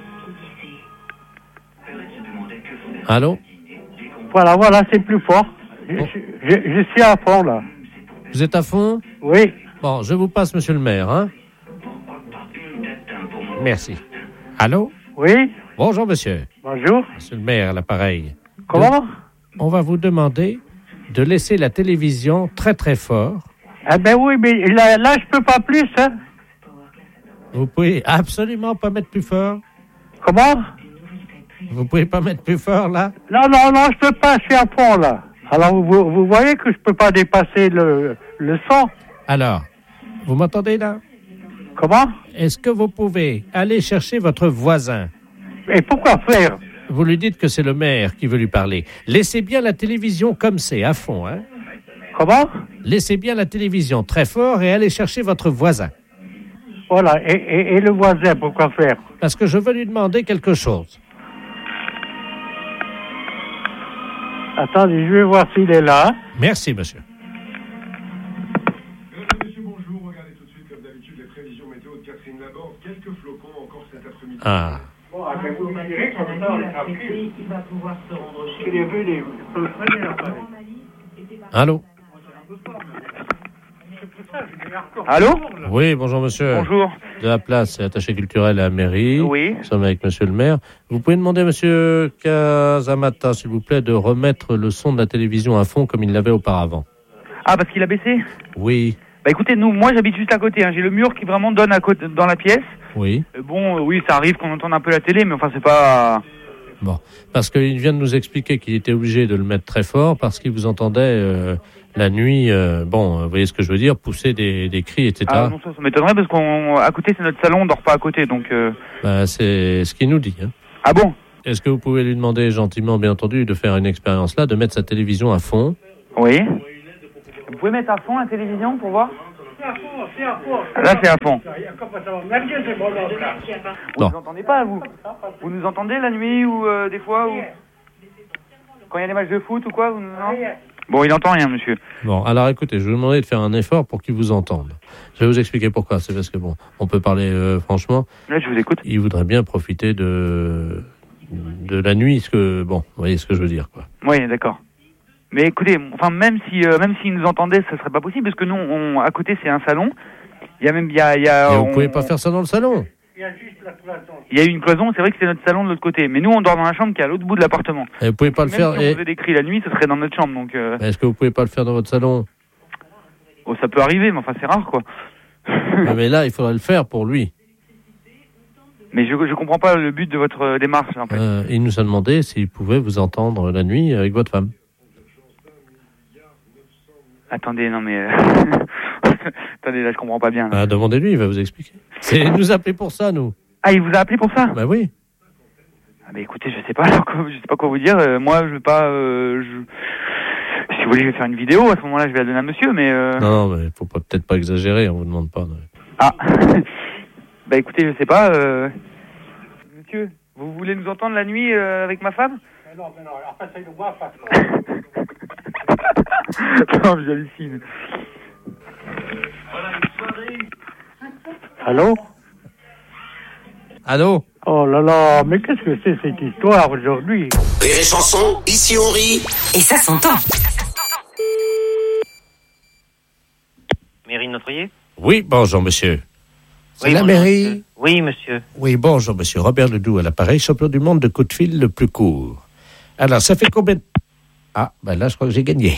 Allô?
Voilà, voilà, c'est plus fort. Je,
Bon.
je, je suis à fond, là.
Vous êtes à fond?
Oui.
Bon, je vous passe, monsieur le maire, hein? Merci. Allô?
Oui.
Bonjour, monsieur.
Bonjour.
Monsieur le maire, à l'appareil.
Comment?
De... On va vous demander de laisser la télévision très, très fort.
Ah ben oui, mais là, là je peux pas plus, hein.
Vous pouvez absolument pas mettre plus fort.
Comment?
Vous pouvez pas mettre plus fort, là?
Non, non, non, je peux pas, je suis à fond, là. Alors, vous, vous voyez que je peux pas dépasser le, le son.
Alors, vous m'entendez, là?
Comment?
Est-ce que vous pouvez aller chercher votre voisin?
Et pourquoi faire?
Vous lui dites que c'est le maire qui veut lui parler. Laissez bien la télévision comme c'est, à fond, hein?
Comment?
Laissez bien la télévision très fort et allez chercher votre voisin.
Voilà, et, et, et le voisin, pourquoi faire?
Parce que je veux lui demander quelque chose.
Attendez, je vais voir s'il est là.
Merci, monsieur.
Monsieur, bonjour. Regardez tout de suite, comme d'habitude, les prévisions météo de Catherine Laborde. Quelques flocons encore cet après-midi.
Ah.
Bon, ah, ben, vous me direz qu'en temps, on est tranquille. Il va pouvoir se rendre chez les vues, les...
Allô?
Allô?
Oui, bonjour monsieur.
Bonjour.
De la place, c'est attaché culturel à la mairie.
Oui.
Nous sommes avec monsieur le maire. Vous pouvez demander à monsieur Casamata, s'il vous plaît, de remettre le son de la télévision à fond comme il l'avait auparavant.
Ah, parce qu'il a baissé?
Oui.
Bah écoutez, nous, moi j'habite juste à côté, hein. J'ai le mur qui vraiment donne à côté, dans la pièce.
Oui.
Euh, bon, euh, oui, ça arrive qu'on entende un peu la télé, mais enfin c'est pas...
Bon, parce qu'il vient de nous expliquer qu'il était obligé de le mettre très fort parce qu'il vous entendait euh, la nuit, euh, bon, vous voyez ce que je veux dire, pousser des, des cris, et cetera.
Ah non, ça, ça m'étonnerait parce qu'on à côté c'est notre salon, on dort pas à côté, donc... Euh...
Bah, c'est ce qu'il nous dit. Hein.
Ah bon?
Est-ce que vous pouvez lui demander gentiment, bien entendu, de faire une expérience là, de mettre sa télévision à fond?
Oui. Vous pouvez mettre à fond la télévision pour voir?
C'est à fond, c'est à fond.
Là c'est à fond. Vous
Non.
nous entendez pas, vous? Vous nous entendez la nuit ou euh, des fois ou... Quand il y a des matchs de foot ou quoi vous... Non. Bon, il entend rien, monsieur.
Bon, alors écoutez, je vais vous demander de faire un effort pour qu'il vous entende. Je vais vous expliquer pourquoi. C'est parce que, bon, on peut parler euh, franchement.
Là, je vous écoute.
Il voudrait bien profiter de, de la nuit, ce que, bon, vous voyez ce que je veux dire, quoi.
Oui, d'accord. Mais écoutez, enfin même si euh, même s'ils nous entendaient, ça serait pas possible parce que nous, on, à côté, c'est un salon. Il y a même, il y a, il y a.
Et
on,
vous pouvez pas faire ça dans le salon.
Il y a juste la cloison.
Il y a une cloison. C'est vrai que c'est notre salon de l'autre côté, mais nous, on dort dans la chambre qui est à l'autre bout de l'appartement.
Et vous pouvez pas le
même
faire.
Si on
et...
faisait des cris la nuit, ce serait dans notre chambre, donc. Euh...
Est-ce que vous pouvez pas le faire dans votre salon?
Oh, ça peut arriver, mais enfin, c'est rare, quoi.
Mais là, il faudrait le faire pour lui.
Mais je je comprends pas le but de votre euh, démarche, en fait.
Euh, il nous a demandé s'il pouvait vous entendre la nuit avec votre femme.
Attendez, non mais... euh, Attendez, là, je comprends pas bien. Là.
Ah, demandez-lui, il va vous expliquer. C'est il nous a appelé pour ça, nous.
Ah, il vous a appelé pour ça?
Bah oui.
Ah, bah écoutez, je sais pas, je sais pas quoi vous dire. Euh, moi, je vais pas... Euh, je... Si vous voulez, je vais faire une vidéo. À ce moment-là, je vais la donner à monsieur, mais... Euh...
Non, non, mais faut pas, peut-être pas exagérer, on vous demande pas. Non.
Ah. Bah écoutez, je sais pas... Euh... Monsieur, vous voulez nous entendre la nuit euh, avec ma femme?
Mais non, mais non, alors passez-le moi, face.
Non, j'hallucine.
Allô?
Allô?
Oh là là, mais qu'est-ce que c'est cette histoire aujourd'hui?
Rire et chanson, ici on rit.
Et ça s'entend.
Mairie de Notre-Oyer?
Oui, bonjour, monsieur. C'est
Oui,
la
bonjour,
mairie?
monsieur. Oui, monsieur.
Oui, bonjour, monsieur. Robert Ledoux à l'appareil, champion du monde de coup de fil le plus court. Alors, ça fait combien de... Ah, ben là, je crois que j'ai gagné.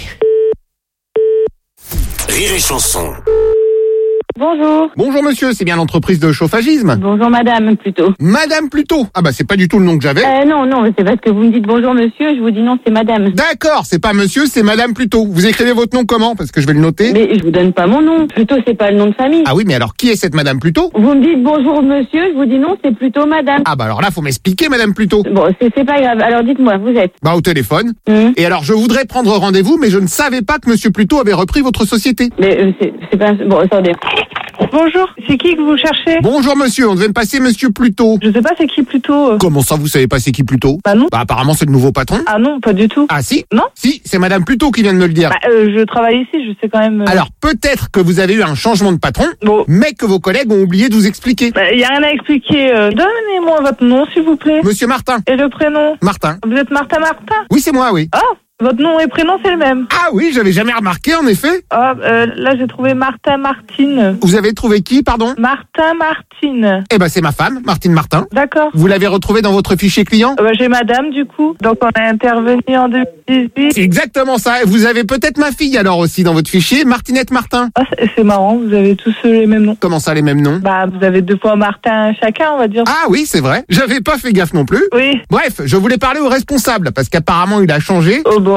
Rire et chanson.
Bonjour. Bonjour monsieur, c'est bien l'entreprise de chauffagisme?
Bonjour madame, plutôt.
Madame plutôt? Ah bah c'est pas du tout le nom que j'avais.
Euh, non, non, c'est parce que vous me dites bonjour monsieur, je vous dis non, c'est madame.
D'accord, c'est pas monsieur, c'est madame plutôt. Vous écrivez votre nom comment? Parce que je vais le noter.
Mais je vous donne pas mon nom, plutôt c'est pas le nom de famille.
Ah oui, mais alors qui est cette madame plutôt?
Vous me dites bonjour monsieur, je vous dis non, c'est plutôt madame.
Ah bah alors là, faut m'expliquer madame plutôt.
Bon, c'est, c'est pas grave, alors dites-moi, vous êtes?
Bah au téléphone.
Mmh.
Et alors je voudrais prendre rendez-vous, mais je ne savais pas que monsieur Plutôt avait repris votre société.
Mais euh, c'est, c'est pas... Bon, attendez.
Bonjour, c'est qui que vous cherchez?
Bonjour monsieur, on devait me passer monsieur Plutôt.
Je sais pas c'est qui Plutôt.
Comment ça vous savez pas c'est qui Plutôt?
Bah non.
Bah apparemment c'est le nouveau patron.
Ah non, pas du tout.
Ah si?
Non.
Si, c'est madame Plutôt qui vient de me le dire.
Bah euh, je travaille ici, je sais quand même... Euh...
Alors peut-être que vous avez eu un changement de patron,
bon.
mais que vos collègues ont oublié de vous expliquer.
Bah y a rien à expliquer. Euh, donnez-moi votre nom s'il vous plaît.
Monsieur Martin.
Et le prénom?
Martin.
Vous êtes Martin Martin?
Oui c'est moi, oui.
Ah, votre nom et prénom c'est le même.
Ah oui, j'avais jamais remarqué en effet.
Ah, euh, là j'ai trouvé Martin Martine.
Vous avez trouvé qui, pardon?
Martin Martine.
Eh ben c'est ma femme, Martine Martin.
D'accord.
Vous l'avez retrouvée dans votre fichier client?
euh, bah, J'ai madame du coup, donc on a intervenu en deux mille dix-huit.
C'est exactement ça, et vous avez peut-être ma fille alors aussi dans votre fichier, Martinette Martin.
Ah c'est, c'est marrant, vous avez tous euh, les mêmes noms.
Comment ça les mêmes noms?
Bah vous avez deux fois Martin chacun on va dire.
Ah oui c'est vrai, j'avais pas fait gaffe non plus.
Oui.
Bref, je voulais parler au responsable, parce qu'apparemment il a changé.
Oh bon.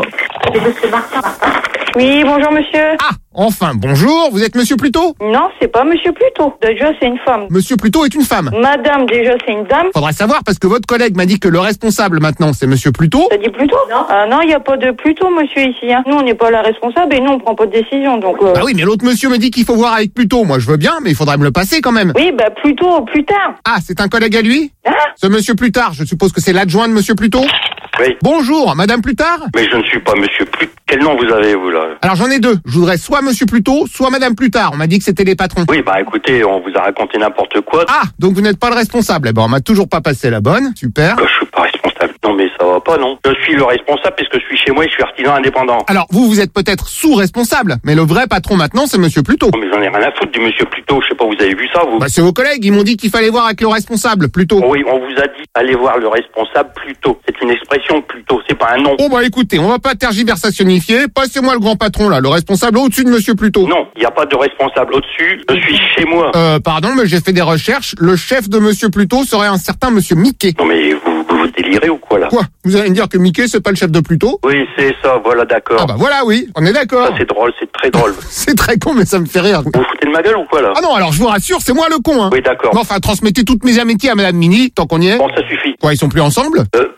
Oui, bonjour monsieur.
Ah, enfin, bonjour, vous êtes monsieur Plutôt?
Non, c'est pas monsieur Plutôt. Déjà, c'est une femme.
Monsieur Plutôt est une femme.
Madame, déjà, c'est une dame.
Faudrait savoir, parce que votre collègue m'a dit que le responsable maintenant, c'est monsieur Plutôt.
T'as dit Plutôt? Non. Ah non, il n'y a pas de Plutôt, monsieur, ici. Hein. Nous, on n'est pas la responsable et nous, on prend pas de décision, donc... Euh...
Bah oui, mais l'autre monsieur me dit qu'il faut voir avec Plutôt. Moi, je veux bien, mais il faudrait me le passer quand même.
Oui, bah Plutôt, plus tard.
Ah, c'est un collègue à lui?
Hein?
Ce monsieur Plutard, je suppose que c'est l'adjoint de monsieur Plutôt?
Oui.
Bonjour, madame Plutard?
Mais je ne suis pas monsieur Plutard. Quel nom vous avez, vous, là?
Alors, j'en ai deux. Je voudrais soit monsieur Plutôt, soit madame Plutard. On m'a dit que c'était les patrons.
Oui, bah écoutez, on vous a raconté n'importe quoi.
Ah, donc vous n'êtes pas le responsable. Eh ben, on m'a toujours pas passé la bonne. Super.
Je suis pas responsable. Non, mais ça va pas, non. Je suis le responsable puisque je suis chez moi et je suis artisan indépendant.
Alors, vous, vous êtes peut-être sous-responsable, mais le vrai patron maintenant, c'est monsieur Pluto.
Mais j'en ai rien à foutre du monsieur Pluto. Je sais pas, vous avez vu ça, vous?
Bah, c'est vos collègues, ils m'ont dit qu'il fallait voir avec le responsable, Pluto.
Oui, on vous a dit, allez voir le responsable Pluto. C'est une expression Pluto, c'est pas un nom.
Oh bah écoutez, on va pas tergiversationnifier. Passez-moi le grand patron là, le responsable au-dessus de monsieur Pluto.
Non, il n'y a pas de responsable au-dessus. Je suis chez moi.
Euh, pardon, mais j'ai fait des recherches. Le chef de monsieur Pluto serait un certain monsieur Mickey.
Non mais vous, vous, vous délirez ou quoi là?
Quoi? Vous allez me dire que Mickey c'est pas le chef de Pluto?
Oui, c'est ça, voilà, d'accord.
Ah bah voilà, oui, on est d'accord.
Ça c'est drôle, c'est très drôle.
C'est très con, mais ça me fait rire.
Vous vous foutez de ma gueule ou quoi là?
Ah non, alors je vous rassure, c'est moi le con, hein.
Oui, d'accord.
Bon, enfin, transmettez toutes mes amitiés à madame Mini, tant qu'on y est.
Bon, ça suffit.
Quoi, ils sont plus ensemble?
Euh...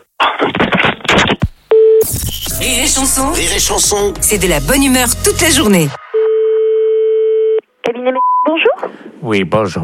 Rire et chanson,
Rire et chanson.
c'est de la bonne humeur toute la journée.
Cabinet, bonjour.
Oui, bonjour.